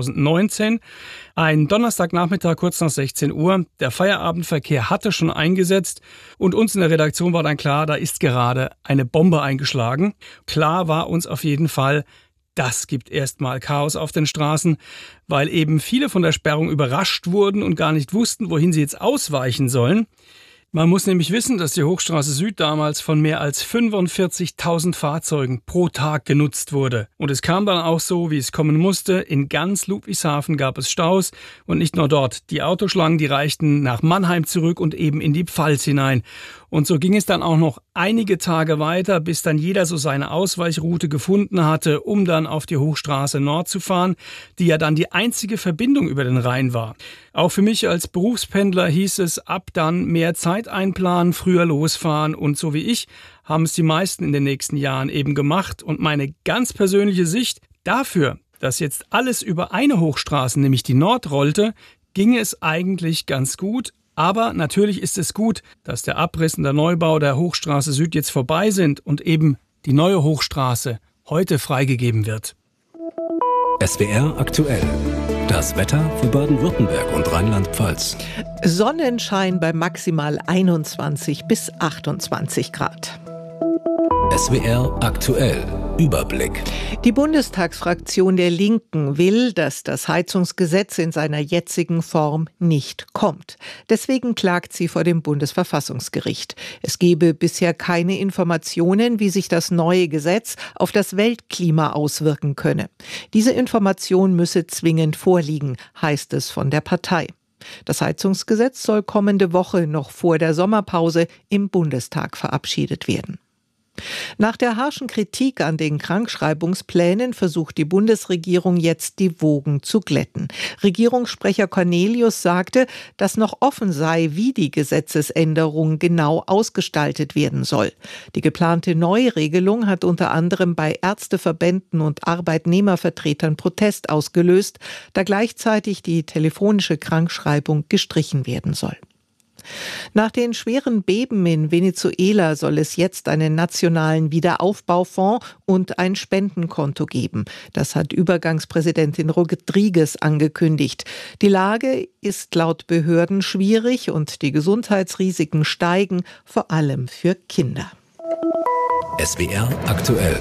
2019, ein Donnerstagnachmittag kurz nach 16 Uhr. Der Feierabendverkehr hatte schon eingesetzt und uns in der Redaktion war dann klar, da ist gerade eine Bombe eingeschlagen. Klar war uns auf jeden Fall, das gibt erstmal Chaos auf den Straßen, weil eben viele von der Sperrung überrascht wurden und gar nicht wussten, wohin sie jetzt ausweichen sollen. Man muss nämlich wissen, dass die Hochstraße Süd damals von mehr als 45.000 Fahrzeugen pro Tag genutzt wurde. Und es kam dann auch so, wie es kommen musste. In ganz Ludwigshafen gab es Staus und nicht nur dort. Die Autoschlangen, die reichten nach Mannheim zurück und eben in die Pfalz hinein. Und so ging es dann auch noch einige Tage weiter, bis dann jeder so seine Ausweichroute gefunden hatte, um dann auf die Hochstraße Nord zu fahren, die ja dann die einzige Verbindung über den Rhein war. Auch für mich als Berufspendler hieß es, ab dann mehr Zeit einplanen, früher losfahren und so wie ich haben es die meisten in den nächsten Jahren eben gemacht. Und meine ganz persönliche Sicht dafür, dass jetzt alles über eine Hochstraße, nämlich die Nord rollte, ging es eigentlich ganz gut. Aber natürlich ist es gut, dass der Abriss und der Neubau der Hochstraße Süd jetzt vorbei sind und eben die neue Hochstraße heute freigegeben wird. SWR aktuell. Das Wetter für Baden-Württemberg und Rheinland-Pfalz. Sonnenschein bei maximal 21 bis 28 Grad. SWR aktuell. Überblick. Die Bundestagsfraktion der Linken will, dass das Heizungsgesetz in seiner jetzigen Form nicht kommt. Deswegen klagt sie vor dem Bundesverfassungsgericht. Es gebe bisher keine Informationen, wie sich das neue Gesetz auf das Weltklima auswirken könne. Diese Information müsse zwingend vorliegen, heißt es von der Partei. Das Heizungsgesetz soll kommende Woche noch vor der Sommerpause im Bundestag verabschiedet werden. Nach der harschen Kritik an den Krankschreibungsplänen versucht die Bundesregierung jetzt, die Wogen zu glätten. Regierungssprecher Cornelius sagte, dass noch offen sei, wie die Gesetzesänderung genau ausgestaltet werden soll. Die geplante Neuregelung hat unter anderem bei Ärzteverbänden und Arbeitnehmervertretern Protest ausgelöst, da gleichzeitig die telefonische Krankschreibung gestrichen werden soll. Nach den schweren Beben in Venezuela soll es jetzt einen nationalen Wiederaufbaufonds und ein Spendenkonto geben. Das hat Übergangspräsidentin Rodriguez angekündigt. Die Lage ist laut Behörden schwierig und die Gesundheitsrisiken steigen, vor allem für Kinder. SWR aktuell.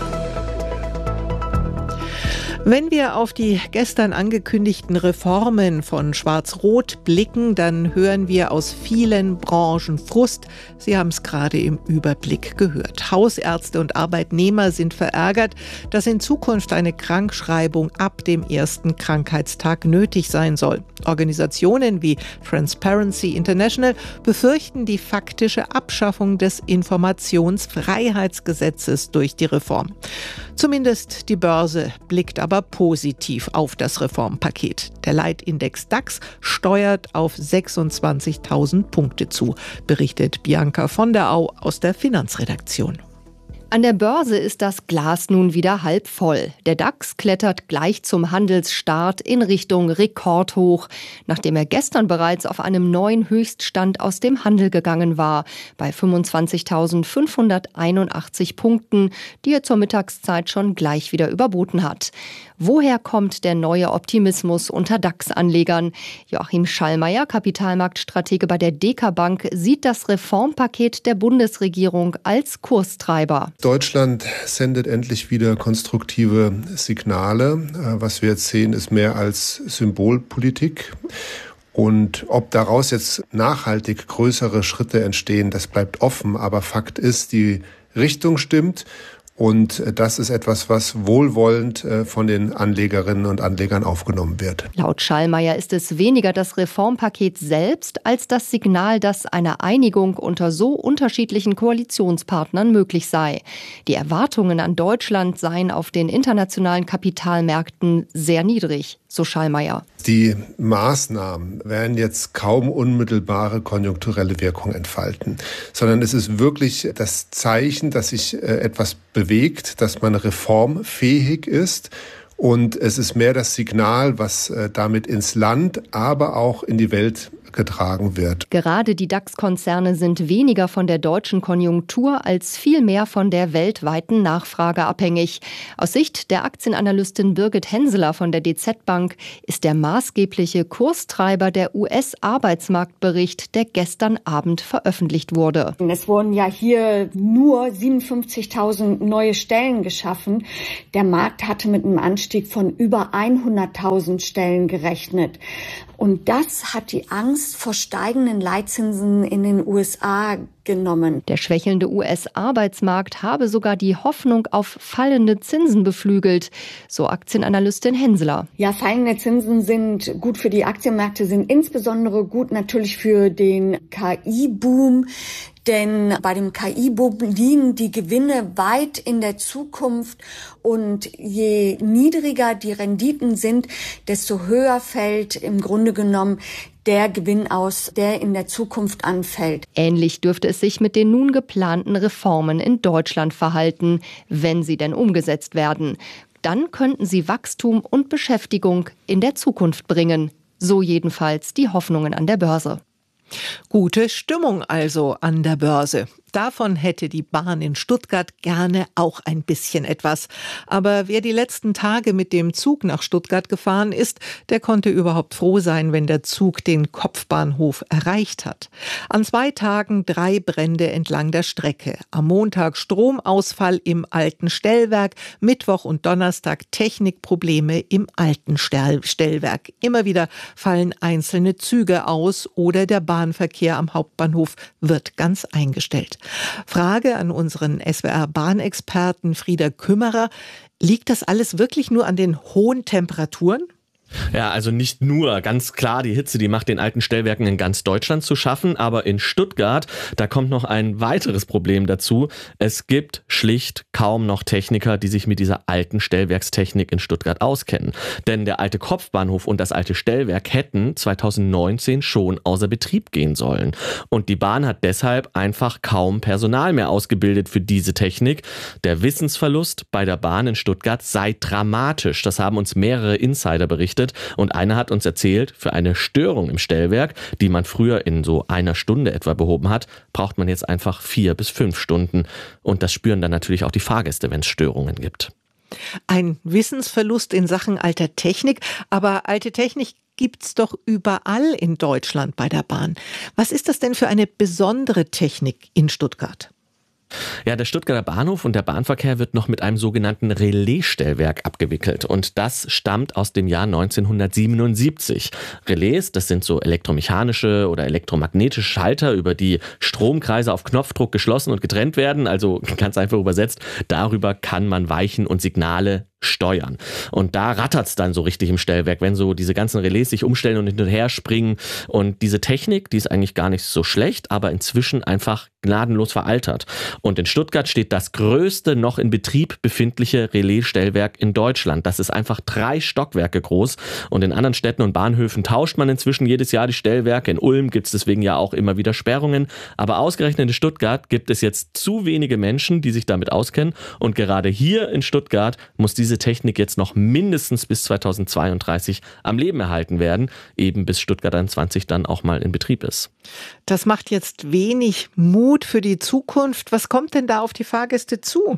Wenn wir auf die gestern angekündigten Reformen von Schwarz-Rot blicken, dann hören wir aus vielen Branchen Frust. Sie haben es gerade im Überblick gehört. Hausärzte und Arbeitnehmer sind verärgert, dass in Zukunft eine Krankschreibung ab dem ersten Krankheitstag nötig sein soll. Organisationen wie Transparency International befürchten die faktische Abschaffung des Informationsfreiheitsgesetzes durch die Reform. Zumindest die Börse blickt aber positiv auf das Reformpaket. Der Leitindex DAX steuert auf 26.000 Punkte zu, berichtet Bianca von der Au aus der Finanzredaktion. An der Börse ist das Glas nun wieder halb voll. Der DAX klettert gleich zum Handelsstart in Richtung Rekordhoch, nachdem er gestern bereits auf einem neuen Höchststand aus dem Handel gegangen war, bei 25.581 Punkten, die er zur Mittagszeit schon gleich wieder überboten hat. Woher kommt der neue Optimismus unter DAX-Anlegern? Joachim Schallmeier, Kapitalmarktstratege bei der Deka Bank, sieht das Reformpaket der Bundesregierung als Kurstreiber. Deutschland sendet endlich wieder konstruktive Signale. Was wir jetzt sehen, ist mehr als Symbolpolitik. Und ob daraus jetzt nachhaltig größere Schritte entstehen, das bleibt offen. Aber Fakt ist, die Richtung stimmt. Und das ist etwas, was wohlwollend von den Anlegerinnen und Anlegern aufgenommen wird. Laut Schallmeier ist es weniger das Reformpaket selbst als das Signal, dass eine Einigung unter so unterschiedlichen Koalitionspartnern möglich sei. Die Erwartungen an Deutschland seien auf den internationalen Kapitalmärkten sehr niedrig, so Schallmeier. Die Maßnahmen werden jetzt kaum unmittelbare konjunkturelle Wirkung entfalten, sondern es ist wirklich das Zeichen, dass sich etwas bewegt, dass man reformfähig ist. Und es ist mehr das Signal, was damit ins Land, aber auch in die Welt getragen wird. Gerade die DAX-Konzerne sind weniger von der deutschen Konjunktur als vielmehr von der weltweiten Nachfrage abhängig. Aus Sicht der Aktienanalystin Birgit Henseler von der DZ Bank ist der maßgebliche Kurstreiber der US-Arbeitsmarktbericht, der gestern Abend veröffentlicht wurde. Es wurden ja hier nur 57.000 neue Stellen geschaffen. Der Markt hatte mit einem Anstieg von über 100.000 Stellen gerechnet. Und das hat die Angst vor steigenden Leitzinsen in den USA genommen. Der schwächelnde US-Arbeitsmarkt habe sogar die Hoffnung auf fallende Zinsen beflügelt, so Aktienanalystin Henseler. Ja, fallende Zinsen sind gut für die Aktienmärkte, sind insbesondere gut natürlich für den KI-Boom. Denn bei dem KI-Boom liegen die Gewinne weit in der Zukunft und je niedriger die Renditen sind, desto höher fällt im Grunde genommen der Gewinn aus, der in der Zukunft anfällt. Ähnlich dürfte es sich mit den nun geplanten Reformen in Deutschland verhalten, wenn sie denn umgesetzt werden. Dann könnten sie Wachstum und Beschäftigung in der Zukunft bringen. So jedenfalls die Hoffnungen an der Börse. Gute Stimmung also an der Börse. Davon hätte die Bahn in Stuttgart gerne auch ein bisschen etwas. Aber wer die letzten Tage mit dem Zug nach Stuttgart gefahren ist, der konnte überhaupt froh sein, wenn der Zug den Kopfbahnhof erreicht hat. An 2 Tagen 3 Brände entlang der Strecke. Am Montag Stromausfall im alten Stellwerk, Mittwoch und Donnerstag Technikprobleme im alten Stellwerk. Immer wieder fallen einzelne Züge aus oder der Bahnverkehr am Hauptbahnhof wird ganz eingestellt. Frage an unseren SWR-Bahnexperten Frieder Kümmerer. Liegt das alles wirklich nur an den hohen Temperaturen? Ja, also nicht nur, ganz klar, die Hitze, die macht den alten Stellwerken in ganz Deutschland zu schaffen, aber in Stuttgart, da kommt noch ein weiteres Problem dazu. Es gibt schlicht kaum noch Techniker, die sich mit dieser alten Stellwerkstechnik in Stuttgart auskennen. Denn der alte Kopfbahnhof und das alte Stellwerk hätten 2019 schon außer Betrieb gehen sollen. Und die Bahn hat deshalb einfach kaum Personal mehr ausgebildet für diese Technik. Der Wissensverlust bei der Bahn in Stuttgart sei dramatisch. Das haben uns mehrere Insider berichtet. Und einer hat uns erzählt, für eine Störung im Stellwerk, die man früher in so einer Stunde etwa behoben hat, braucht man jetzt einfach 4 bis 5 Stunden. Und das spüren dann natürlich auch die Fahrgäste, wenn es Störungen gibt. Ein Wissensverlust in Sachen alter Technik, aber alte Technik gibt's doch überall in Deutschland bei der Bahn. Was ist das denn für eine besondere Technik in Stuttgart? Ja, der Stuttgarter Bahnhof und der Bahnverkehr wird noch mit einem sogenannten Relaisstellwerk abgewickelt. Und das stammt aus dem Jahr 1977. Relais, das sind so elektromechanische oder elektromagnetische Schalter, über die Stromkreise auf Knopfdruck geschlossen und getrennt werden. Also ganz einfach übersetzt, darüber kann man Weichen und Signale steuern. Und da rattert's dann so richtig im Stellwerk, wenn so diese ganzen Relais sich umstellen und hin und her springen. Und diese Technik, die ist eigentlich gar nicht so schlecht, aber inzwischen einfach gnadenlos veraltert. Und in Stuttgart steht das größte noch in Betrieb befindliche Relaisstellwerk in Deutschland. Das ist einfach 3 Stockwerke groß. Und in anderen Städten und Bahnhöfen tauscht man inzwischen jedes Jahr die Stellwerke. In Ulm gibt es deswegen ja auch immer wieder Sperrungen. Aber ausgerechnet in Stuttgart gibt es jetzt zu wenige Menschen, die sich damit auskennen. Und gerade hier in Stuttgart muss diese Technik jetzt noch mindestens bis 2032 am Leben erhalten werden, eben bis Stuttgart 21 dann auch mal in Betrieb ist. Das macht jetzt wenig Mut für die Zukunft. Was kommt denn da auf die Fahrgäste zu?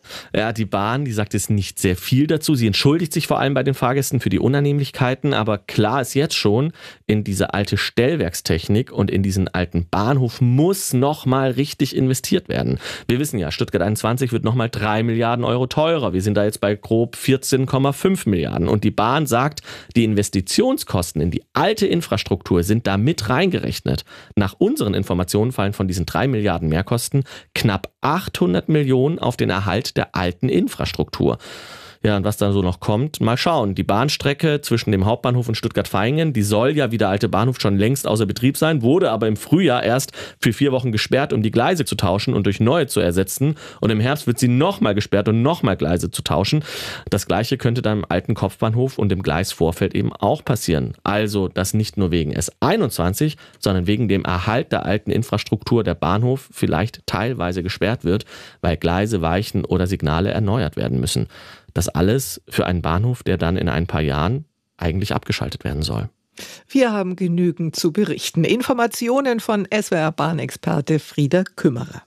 Ja, die Bahn, die sagt jetzt nicht sehr viel dazu. Sie entschuldigt sich vor allem bei den Fahrgästen für die Unannehmlichkeiten, aber klar ist jetzt schon, in diese alte Stellwerkstechnik und in diesen alten Bahnhof muss nochmal richtig investiert werden. Wir wissen ja, Stuttgart 21 wird nochmal 3 Milliarden Euro teurer. Wir sind da jetzt bei grob 14,5 Milliarden. Und die Bahn sagt, die Investitionskosten in die alte Infrastruktur sind da mit reingerechnet. Nach unseren Informationen fallen von diesen 3 Milliarden Mehrkosten knapp 800 Millionen auf den Erhalt der alten Infrastruktur. Ja, und was da so noch kommt, mal schauen. Die Bahnstrecke zwischen dem Hauptbahnhof und Stuttgart-Vaihingen, die soll ja wie der alte Bahnhof schon längst außer Betrieb sein, wurde aber im Frühjahr erst für 4 Wochen gesperrt, um die Gleise zu tauschen und durch neue zu ersetzen. Und im Herbst wird sie nochmal gesperrt, um nochmal Gleise zu tauschen. Das Gleiche könnte dann im alten Kopfbahnhof und im Gleisvorfeld eben auch passieren. Also, dass nicht nur wegen S21, sondern wegen dem Erhalt der alten Infrastruktur der Bahnhof vielleicht teilweise gesperrt wird, weil Gleise, Weichen oder Signale erneuert werden müssen. Das alles für einen Bahnhof, der dann in ein paar Jahren eigentlich abgeschaltet werden soll. Wir haben genügend zu berichten. Informationen von SWR-Bahnexperte Frieder Kümmerer.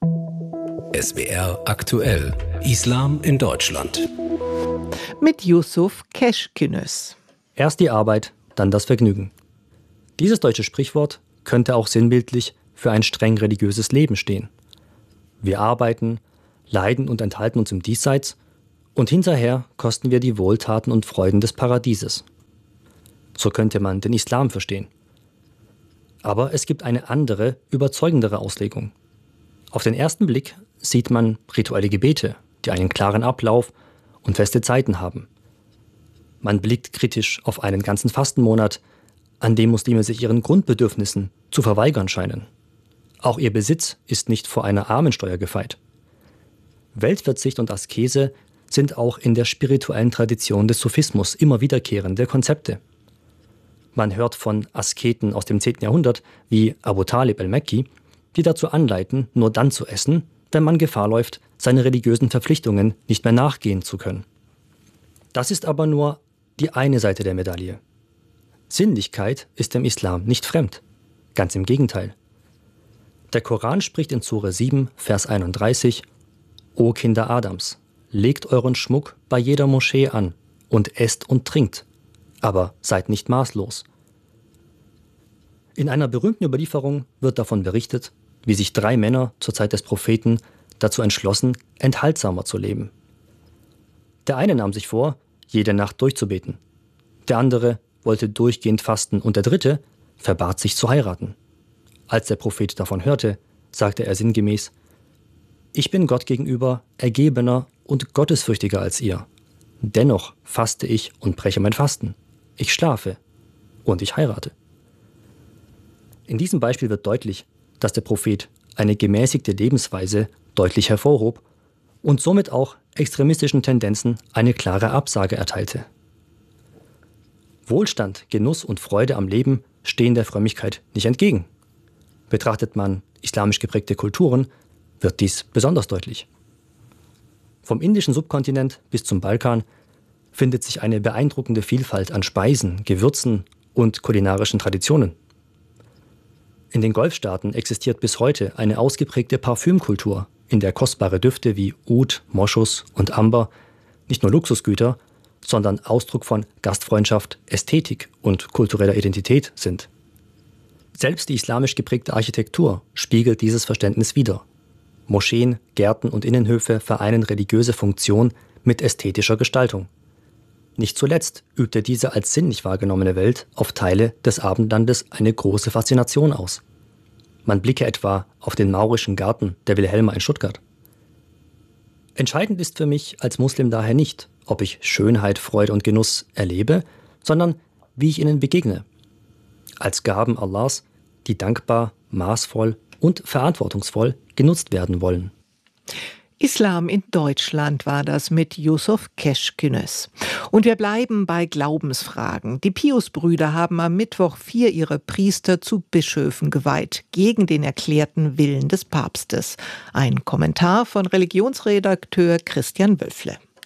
SWR aktuell. Islam in Deutschland. Mit Yusuf Keşkünöz. Erst die Arbeit, dann das Vergnügen. Dieses deutsche Sprichwort könnte auch sinnbildlich für ein streng religiöses Leben stehen. Wir arbeiten, leiden und enthalten uns im Diesseits, und hinterher kosten wir die Wohltaten und Freuden des Paradieses. So könnte man den Islam verstehen. Aber es gibt eine andere, überzeugendere Auslegung. Auf den ersten Blick sieht man rituelle Gebete, die einen klaren Ablauf und feste Zeiten haben. Man blickt kritisch auf einen ganzen Fastenmonat, an dem Muslime sich ihren Grundbedürfnissen zu verweigern scheinen. Auch ihr Besitz ist nicht vor einer Armensteuer gefeit. Weltverzicht und Askese sind auch in der spirituellen Tradition des Sufismus immer wiederkehrende Konzepte. Man hört von Asketen aus dem 10. Jahrhundert wie Abu Talib al-Makki, die dazu anleiten, nur dann zu essen, wenn man Gefahr läuft, seine religiösen Verpflichtungen nicht mehr nachgehen zu können. Das ist aber nur die eine Seite der Medaille. Sinnlichkeit ist dem Islam nicht fremd. Ganz im Gegenteil. Der Koran spricht in Sure 7, Vers 31: O Kinder Adams, legt euren Schmuck bei jeder Moschee an und esst und trinkt, aber seid nicht maßlos. In einer berühmten Überlieferung wird davon berichtet, wie sich 3 Männer zur Zeit des Propheten dazu entschlossen, enthaltsamer zu leben. Der eine nahm sich vor, jede Nacht durchzubeten. Der andere wollte durchgehend fasten und der dritte verbat sich zu heiraten. Als der Prophet davon hörte, sagte er sinngemäß: Ich bin Gott gegenüber ergebener und gottesfürchtiger als ihr. Dennoch faste ich und breche mein Fasten. Ich schlafe und ich heirate. In diesem Beispiel wird deutlich, dass der Prophet eine gemäßigte Lebensweise deutlich hervorhob und somit auch extremistischen Tendenzen eine klare Absage erteilte. Wohlstand, Genuss und Freude am Leben stehen der Frömmigkeit nicht entgegen. Betrachtet man islamisch geprägte Kulturen, wird dies besonders deutlich. Vom indischen Subkontinent bis zum Balkan findet sich eine beeindruckende Vielfalt an Speisen, Gewürzen und kulinarischen Traditionen. In den Golfstaaten existiert bis heute eine ausgeprägte Parfümkultur, in der kostbare Düfte wie Oud, Moschus und Amber nicht nur Luxusgüter, sondern Ausdruck von Gastfreundschaft, Ästhetik und kultureller Identität sind. Selbst die islamisch geprägte Architektur spiegelt dieses Verständnis wider. Moscheen, Gärten und Innenhöfe vereinen religiöse Funktion mit ästhetischer Gestaltung. Nicht zuletzt übte diese als sinnlich wahrgenommene Welt auf Teile des Abendlandes eine große Faszination aus. Man blicke etwa auf den maurischen Garten der Wilhelma in Stuttgart. Entscheidend ist für mich als Muslim daher nicht, ob ich Schönheit, Freude und Genuss erlebe, sondern wie ich ihnen begegne. Als Gaben Allahs, die dankbar, maßvoll und verantwortungsvoll genutzt werden wollen. Islam in Deutschland war das mit Yusuf Keşkünöz. Und wir bleiben bei Glaubensfragen. Die Piusbrüder haben am Mittwoch 4 ihre Priester zu Bischöfen geweiht, gegen den erklärten Willen des Papstes. Ein Kommentar von Religionsredakteur Christian Wölfle.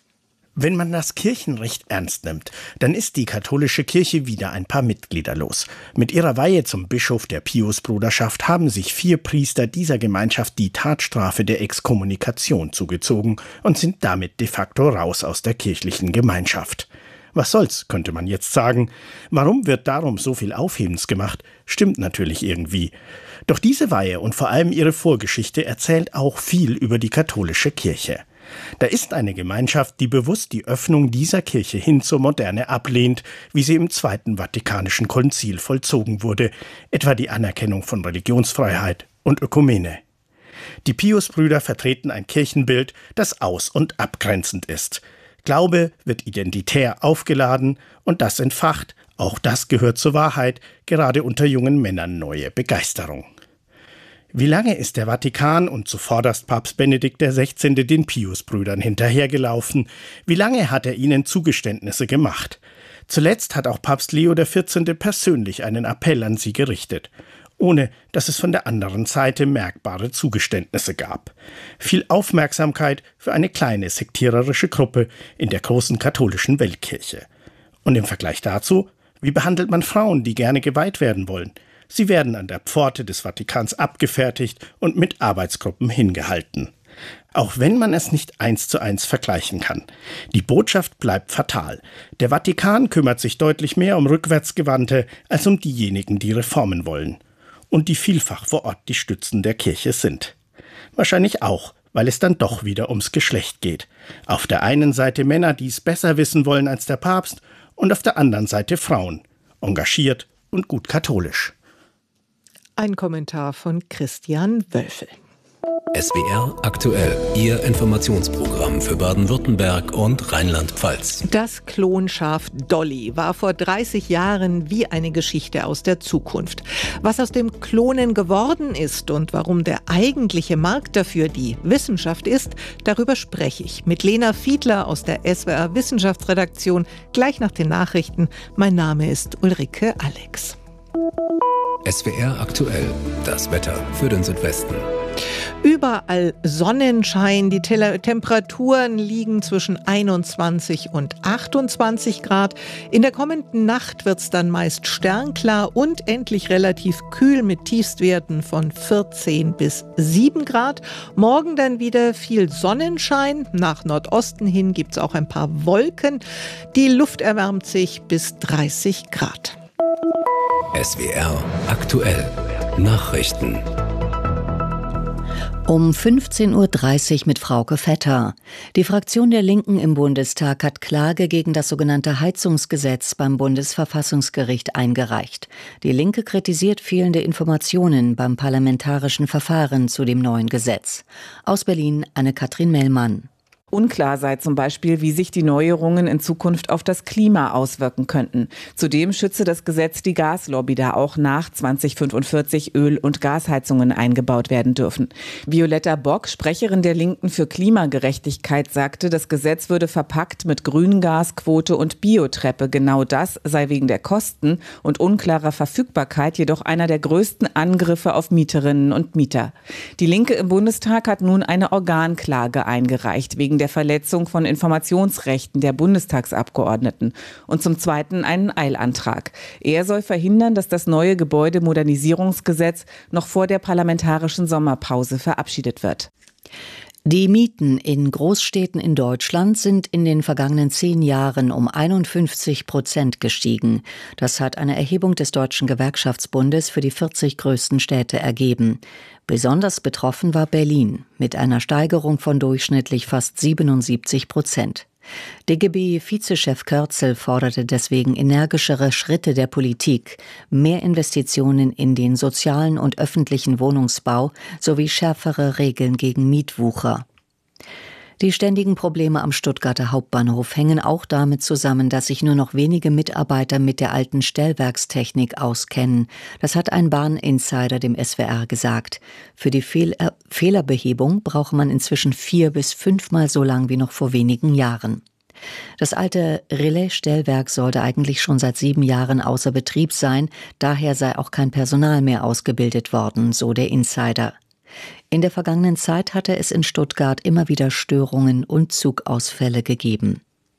Wenn man das Kirchenrecht ernst nimmt, dann ist die katholische Kirche wieder ein paar Mitglieder los. Mit ihrer Weihe zum Bischof der Piusbruderschaft haben sich 4 Priester dieser Gemeinschaft die Tatstrafe der Exkommunikation zugezogen und sind damit de facto raus aus der kirchlichen Gemeinschaft. Was soll's, könnte man jetzt sagen. Warum wird darum so viel Aufhebens gemacht? Stimmt natürlich irgendwie. Doch diese Weihe und vor allem ihre Vorgeschichte erzählt auch viel über die katholische Kirche. Da ist eine Gemeinschaft, die bewusst die Öffnung dieser Kirche hin zur Moderne ablehnt, wie sie im Zweiten Vatikanischen Konzil vollzogen wurde, etwa die Anerkennung von Religionsfreiheit und Ökumene. Die Piusbrüder vertreten ein Kirchenbild, das aus- und abgrenzend ist. Glaube wird identitär aufgeladen und das entfacht, auch das gehört zur Wahrheit, gerade unter jungen Männern neue Begeisterung. Wie lange ist der Vatikan und zuvorderst Papst Benedikt XVI. Den Piusbrüdern hinterhergelaufen? Wie lange hat er ihnen Zugeständnisse gemacht? Zuletzt hat auch Papst Leo XIV. Persönlich einen Appell an sie gerichtet, ohne dass es von der anderen Seite merkbare Zugeständnisse gab. Viel Aufmerksamkeit für eine kleine sektiererische Gruppe in der großen katholischen Weltkirche. Und im Vergleich dazu, wie behandelt man Frauen, die gerne geweiht werden wollen? Sie werden an der Pforte des Vatikans abgefertigt und mit Arbeitsgruppen hingehalten. Auch wenn man es nicht 1:1 vergleichen kann. Die Botschaft bleibt fatal. Der Vatikan kümmert sich deutlich mehr um Rückwärtsgewandte als um diejenigen, die Reformen wollen. Und die vielfach vor Ort die Stützen der Kirche sind. Wahrscheinlich auch, weil es dann doch wieder ums Geschlecht geht. Auf der einen Seite Männer, die es besser wissen wollen als der Papst, und auf der anderen Seite Frauen, engagiert und gut katholisch. Ein Kommentar von Christian Wölfel. SWR aktuell, Ihr Informationsprogramm für Baden-Württemberg und Rheinland-Pfalz. Das Klonschaf Dolly war vor 30 Jahren wie eine Geschichte aus der Zukunft. Was aus dem Klonen geworden ist und warum der eigentliche Markt dafür die Wissenschaft ist, darüber spreche ich mit Lena Fiedler aus der SWR Wissenschaftsredaktion gleich nach den Nachrichten. Mein Name ist Ulrike Alex. SWR aktuell, das Wetter für den Südwesten. Überall Sonnenschein, die Temperaturen liegen zwischen 21 und 28 Grad. In der kommenden Nacht wird es dann meist sternklar und endlich relativ kühl mit Tiefstwerten von 14 bis 7 Grad. Morgen dann wieder viel Sonnenschein. Nach Nordosten hin gibt es auch ein paar Wolken. Die Luft erwärmt sich bis 30 Grad. SWR aktuell, Nachrichten. Um 15.30 Uhr mit Frauke Vetter. Die Fraktion der Linken im Bundestag hat Klage gegen das sogenannte Heizungsgesetz beim Bundesverfassungsgericht eingereicht. Die Linke kritisiert fehlende Informationen beim parlamentarischen Verfahren zu dem neuen Gesetz. Aus Berlin Anne-Kathrin Mellmann. Unklar sei zum Beispiel, wie sich die Neuerungen in Zukunft auf das Klima auswirken könnten. Zudem schütze das Gesetz die Gaslobby, da auch nach 2045 Öl- und Gasheizungen eingebaut werden dürfen. Violetta Bock, Sprecherin der Linken für Klimagerechtigkeit, sagte, das Gesetz würde verpackt mit Grüngasquote und Biotreppe. Genau das sei wegen der Kosten und unklarer Verfügbarkeit jedoch einer der größten Angriffe auf Mieterinnen und Mieter. Die Linke im Bundestag hat nun eine Organklage eingereicht, wegen der Verletzung von Informationsrechten der Bundestagsabgeordneten und zum Zweiten einen Eilantrag. Er soll verhindern, dass das neue Gebäudemodernisierungsgesetz noch vor der parlamentarischen Sommerpause verabschiedet wird. Die Mieten in Großstädten in Deutschland sind in den vergangenen 10 Jahren um 51% gestiegen. Das hat eine Erhebung des Deutschen Gewerkschaftsbundes für die 40 größten Städte ergeben. Besonders betroffen war Berlin mit einer Steigerung von durchschnittlich fast 77%. DGB-Vizechef Kürzel forderte deswegen energischere Schritte der Politik, mehr Investitionen in den sozialen und öffentlichen Wohnungsbau sowie schärfere Regeln gegen Mietwucher. Die ständigen Probleme am Stuttgarter Hauptbahnhof hängen auch damit zusammen, dass sich nur noch wenige Mitarbeiter mit der alten Stellwerkstechnik auskennen. Das hat ein Bahninsider dem SWR gesagt. Für die Fehlerbehebung brauche man inzwischen 4 bis 5-mal so lang wie noch vor wenigen Jahren. Das alte Relaisstellwerk sollte eigentlich schon seit 7 Jahren außer Betrieb sein, daher sei auch kein Personal mehr ausgebildet worden, so der Insider. In der vergangenen Zeit hatte es in Stuttgart immer wieder Störungen und Zugausfälle gegeben.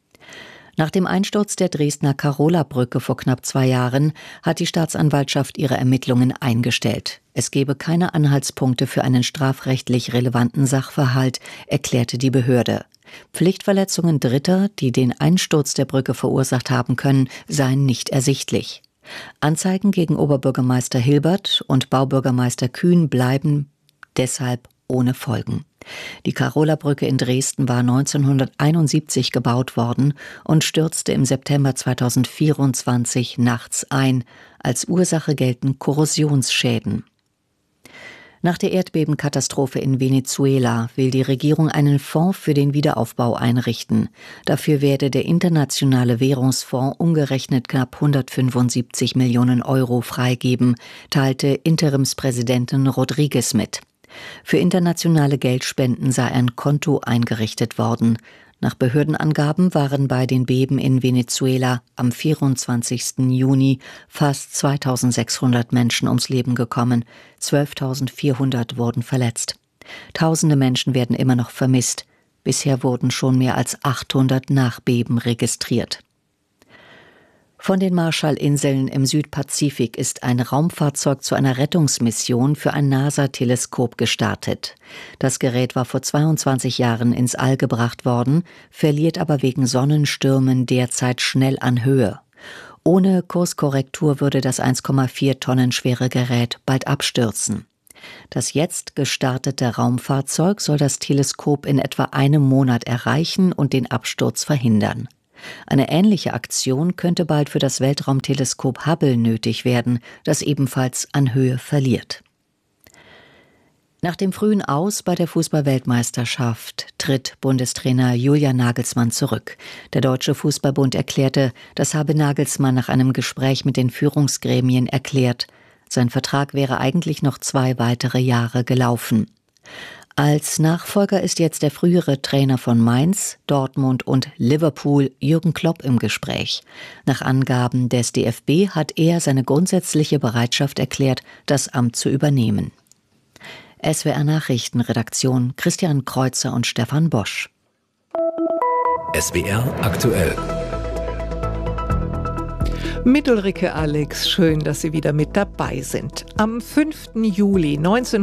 Nach dem Einsturz der Dresdner Karola-Brücke vor knapp 2 Jahren hat die Staatsanwaltschaft ihre Ermittlungen eingestellt. Es gebe keine Anhaltspunkte für einen strafrechtlich relevanten Sachverhalt, erklärte die Behörde. Pflichtverletzungen Dritter, die den Einsturz der Brücke verursacht haben können, seien nicht ersichtlich. Anzeigen gegen Oberbürgermeister Hilbert und Baubürgermeister Kühn bleiben deshalb ohne Folgen. Die Karola-Brücke in Dresden war 1971 gebaut worden und stürzte im September 2024 nachts ein. Als Ursache gelten Korrosionsschäden. Nach der Erdbebenkatastrophe in Venezuela will die Regierung einen Fonds für den Wiederaufbau einrichten. Dafür werde der Internationale Währungsfonds umgerechnet knapp 175 Millionen Euro freigeben, teilte Interimspräsidentin Rodriguez mit. Für internationale Geldspenden sei ein Konto eingerichtet worden. Nach Behördenangaben waren bei den Beben in Venezuela am 24. Juni fast 2.600 Menschen ums Leben gekommen. 12.400 wurden verletzt. Tausende Menschen werden immer noch vermisst. Bisher wurden schon mehr als 800 Nachbeben registriert. Von den Marshallinseln im Südpazifik ist ein Raumfahrzeug zu einer Rettungsmission für ein NASA-Teleskop gestartet. Das Gerät war vor 22 Jahren ins All gebracht worden, verliert aber wegen Sonnenstürmen derzeit schnell an Höhe. Ohne Kurskorrektur würde das 1,4 Tonnen schwere Gerät bald abstürzen. Das jetzt gestartete Raumfahrzeug soll das Teleskop in etwa einem Monat erreichen und den Absturz verhindern. Eine ähnliche Aktion könnte bald für das Weltraumteleskop Hubble nötig werden, das ebenfalls an Höhe verliert. Nach dem frühen Aus bei der Fußball-Weltmeisterschaft tritt Bundestrainer Julian Nagelsmann zurück. Der Deutsche Fußballbund erklärte, das habe Nagelsmann nach einem Gespräch mit den Führungsgremien erklärt. Sein Vertrag wäre eigentlich noch 2 weitere Jahre gelaufen. Als Nachfolger ist jetzt der frühere Trainer von Mainz, Dortmund und Liverpool, Jürgen Klopp, im Gespräch. Nach Angaben des DFB hat er seine grundsätzliche Bereitschaft erklärt, das Amt zu übernehmen. SWR Nachrichtenredaktion Christian Kreuzer und Stefan Bosch. SWR aktuell. Mit Ulrike Alex, schön, dass Sie wieder mit dabei sind. Am 5. Juli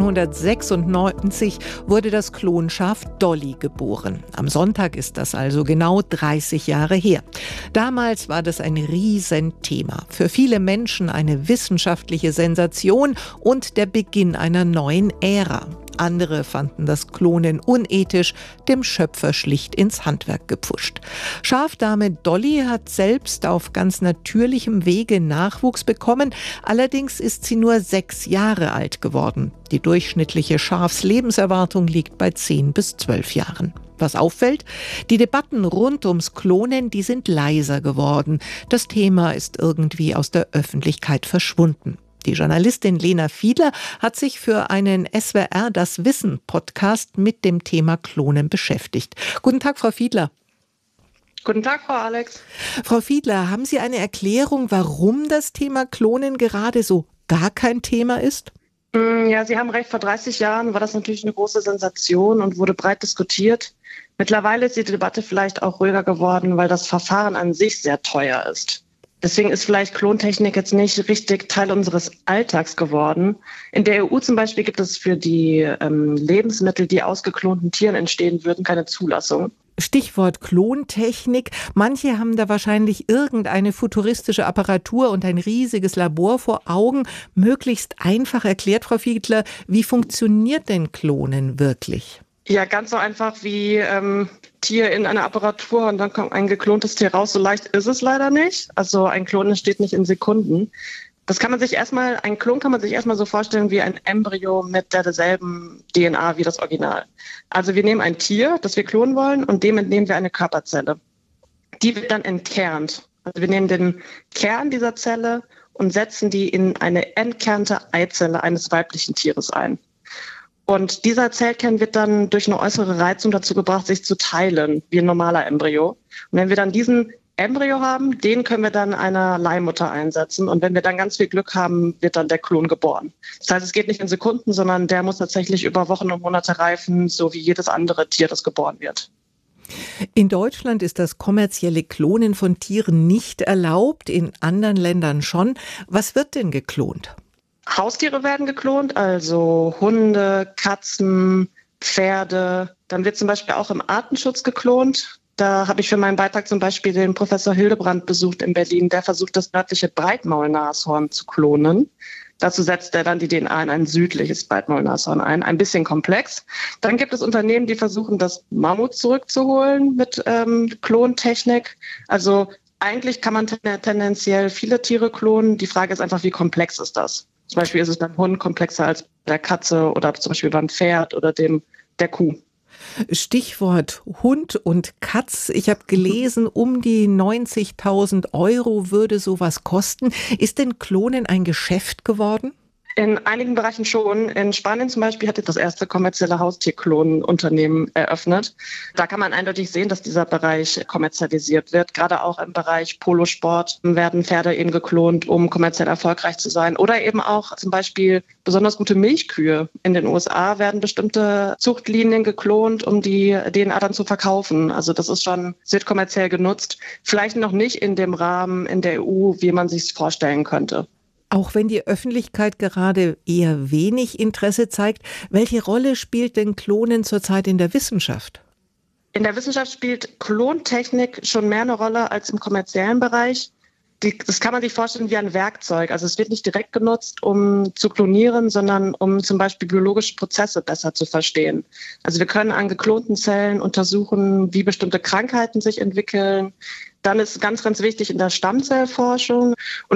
1996 wurde das Klonschaf Dolly geboren. Am Sonntag ist das also genau 30 Jahre her. Damals war das ein Riesenthema. Für viele Menschen eine wissenschaftliche Sensation und der Beginn einer neuen Ära. Andere fanden das Klonen unethisch, dem Schöpfer schlicht ins Handwerk gepfuscht. Schafdame Dolly hat selbst auf ganz natürlichem Wege Nachwuchs bekommen. Allerdings ist sie nur 6 Jahre alt geworden. Die durchschnittliche Schafslebenserwartung liegt bei 10 bis 12 Jahren. Was auffällt? Die Debatten rund ums Klonen, die sind leiser geworden. Das Thema ist irgendwie aus der Öffentlichkeit verschwunden. Die Journalistin Lena Fiedler hat sich für einen SWR Das Wissen Podcast mit dem Thema Klonen beschäftigt. Guten Tag, Frau Fiedler. Guten Tag, Frau Alex. Frau Fiedler, haben Sie eine Erklärung, warum das Thema Klonen gerade so gar kein Thema ist? Ja, Sie haben recht. Vor 30 Jahren war das natürlich eine große Sensation und wurde breit diskutiert. Mittlerweile ist die Debatte vielleicht auch ruhiger geworden, weil das Verfahren an sich sehr teuer ist. Deswegen ist vielleicht Klontechnik jetzt nicht richtig Teil unseres Alltags geworden. In der EU zum Beispiel gibt es für die Lebensmittel, die aus geklonten Tieren entstehen würden, keine Zulassung. Stichwort Klontechnik. Manche haben da wahrscheinlich irgendeine futuristische Apparatur und ein riesiges Labor vor Augen. Möglichst einfach erklärt, Frau Fiedler, wie funktioniert denn Klonen wirklich? Ja, ganz so einfach wie Tier in einer Apparatur und dann kommt ein geklontes Tier raus. So leicht ist es leider nicht. Also ein Klon entsteht nicht in Sekunden. Ein Klon kann man sich erstmal so vorstellen wie ein Embryo mit derselben DNA wie das Original. Also wir nehmen ein Tier, das wir klonen wollen, und dem entnehmen wir eine Körperzelle. Die wird dann entkernt. Also wir nehmen den Kern dieser Zelle und setzen die in eine entkernte Eizelle eines weiblichen Tieres ein. Und dieser Zellkern wird dann durch eine äußere Reizung dazu gebracht, sich zu teilen, wie ein normaler Embryo. Und wenn wir dann diesen Embryo haben, den können wir dann einer Leihmutter einsetzen. Und wenn wir dann ganz viel Glück haben, wird dann der Klon geboren. Das heißt, es geht nicht in Sekunden, sondern der muss tatsächlich über Wochen und Monate reifen, so wie jedes andere Tier, das geboren wird. In Deutschland ist das kommerzielle Klonen von Tieren nicht erlaubt, in anderen Ländern schon. Was wird denn geklont? Haustiere werden geklont, also Hunde, Katzen, Pferde. Dann wird zum Beispiel auch im Artenschutz geklont. Da habe ich für meinen Beitrag zum Beispiel den Professor Hildebrand besucht in Berlin. Der versucht, das nördliche Breitmaulnashorn zu klonen. Dazu setzt er dann die DNA in ein südliches Breitmaulnashorn ein. Ein bisschen komplex. Dann gibt es Unternehmen, die versuchen, das Mammut zurückzuholen mit Klontechnik. Also eigentlich kann man tendenziell viele Tiere klonen. Die Frage ist einfach, wie komplex ist das? Zum Beispiel ist es beim Hund komplexer als bei der Katze oder zum Beispiel beim Pferd oder der Kuh. Stichwort Hund und Katz. Ich habe gelesen, um die 90.000 € würde sowas kosten. Ist denn Klonen ein Geschäft geworden? In einigen Bereichen schon. In Spanien zum Beispiel hat jetzt das erste kommerzielle Haustierklonunternehmen eröffnet. Da kann man eindeutig sehen, dass dieser Bereich kommerzialisiert wird. Gerade auch im Bereich Polosport werden Pferde eben geklont, um kommerziell erfolgreich zu sein. Oder eben auch zum Beispiel besonders gute Milchkühe. In den USA werden bestimmte Zuchtlinien geklont, um die DNA dann zu verkaufen. Also das wird kommerziell genutzt. Vielleicht noch nicht in dem Rahmen in der EU, wie man sich es vorstellen könnte. Auch wenn die Öffentlichkeit gerade eher wenig Interesse zeigt, welche Rolle spielt denn Klonen zurzeit in der Wissenschaft? In der Wissenschaft spielt Klontechnik schon mehr eine Rolle als im kommerziellen Bereich. Das kann man sich vorstellen wie ein Werkzeug. Also es wird nicht direkt genutzt, um zu klonieren, sondern um zum Beispiel biologische Prozesse besser zu verstehen. Also wir können an geklonten Zellen untersuchen, wie bestimmte Krankheiten sich entwickeln. Dann ist ganz, ganz wichtig in der Stammzellforschung. Und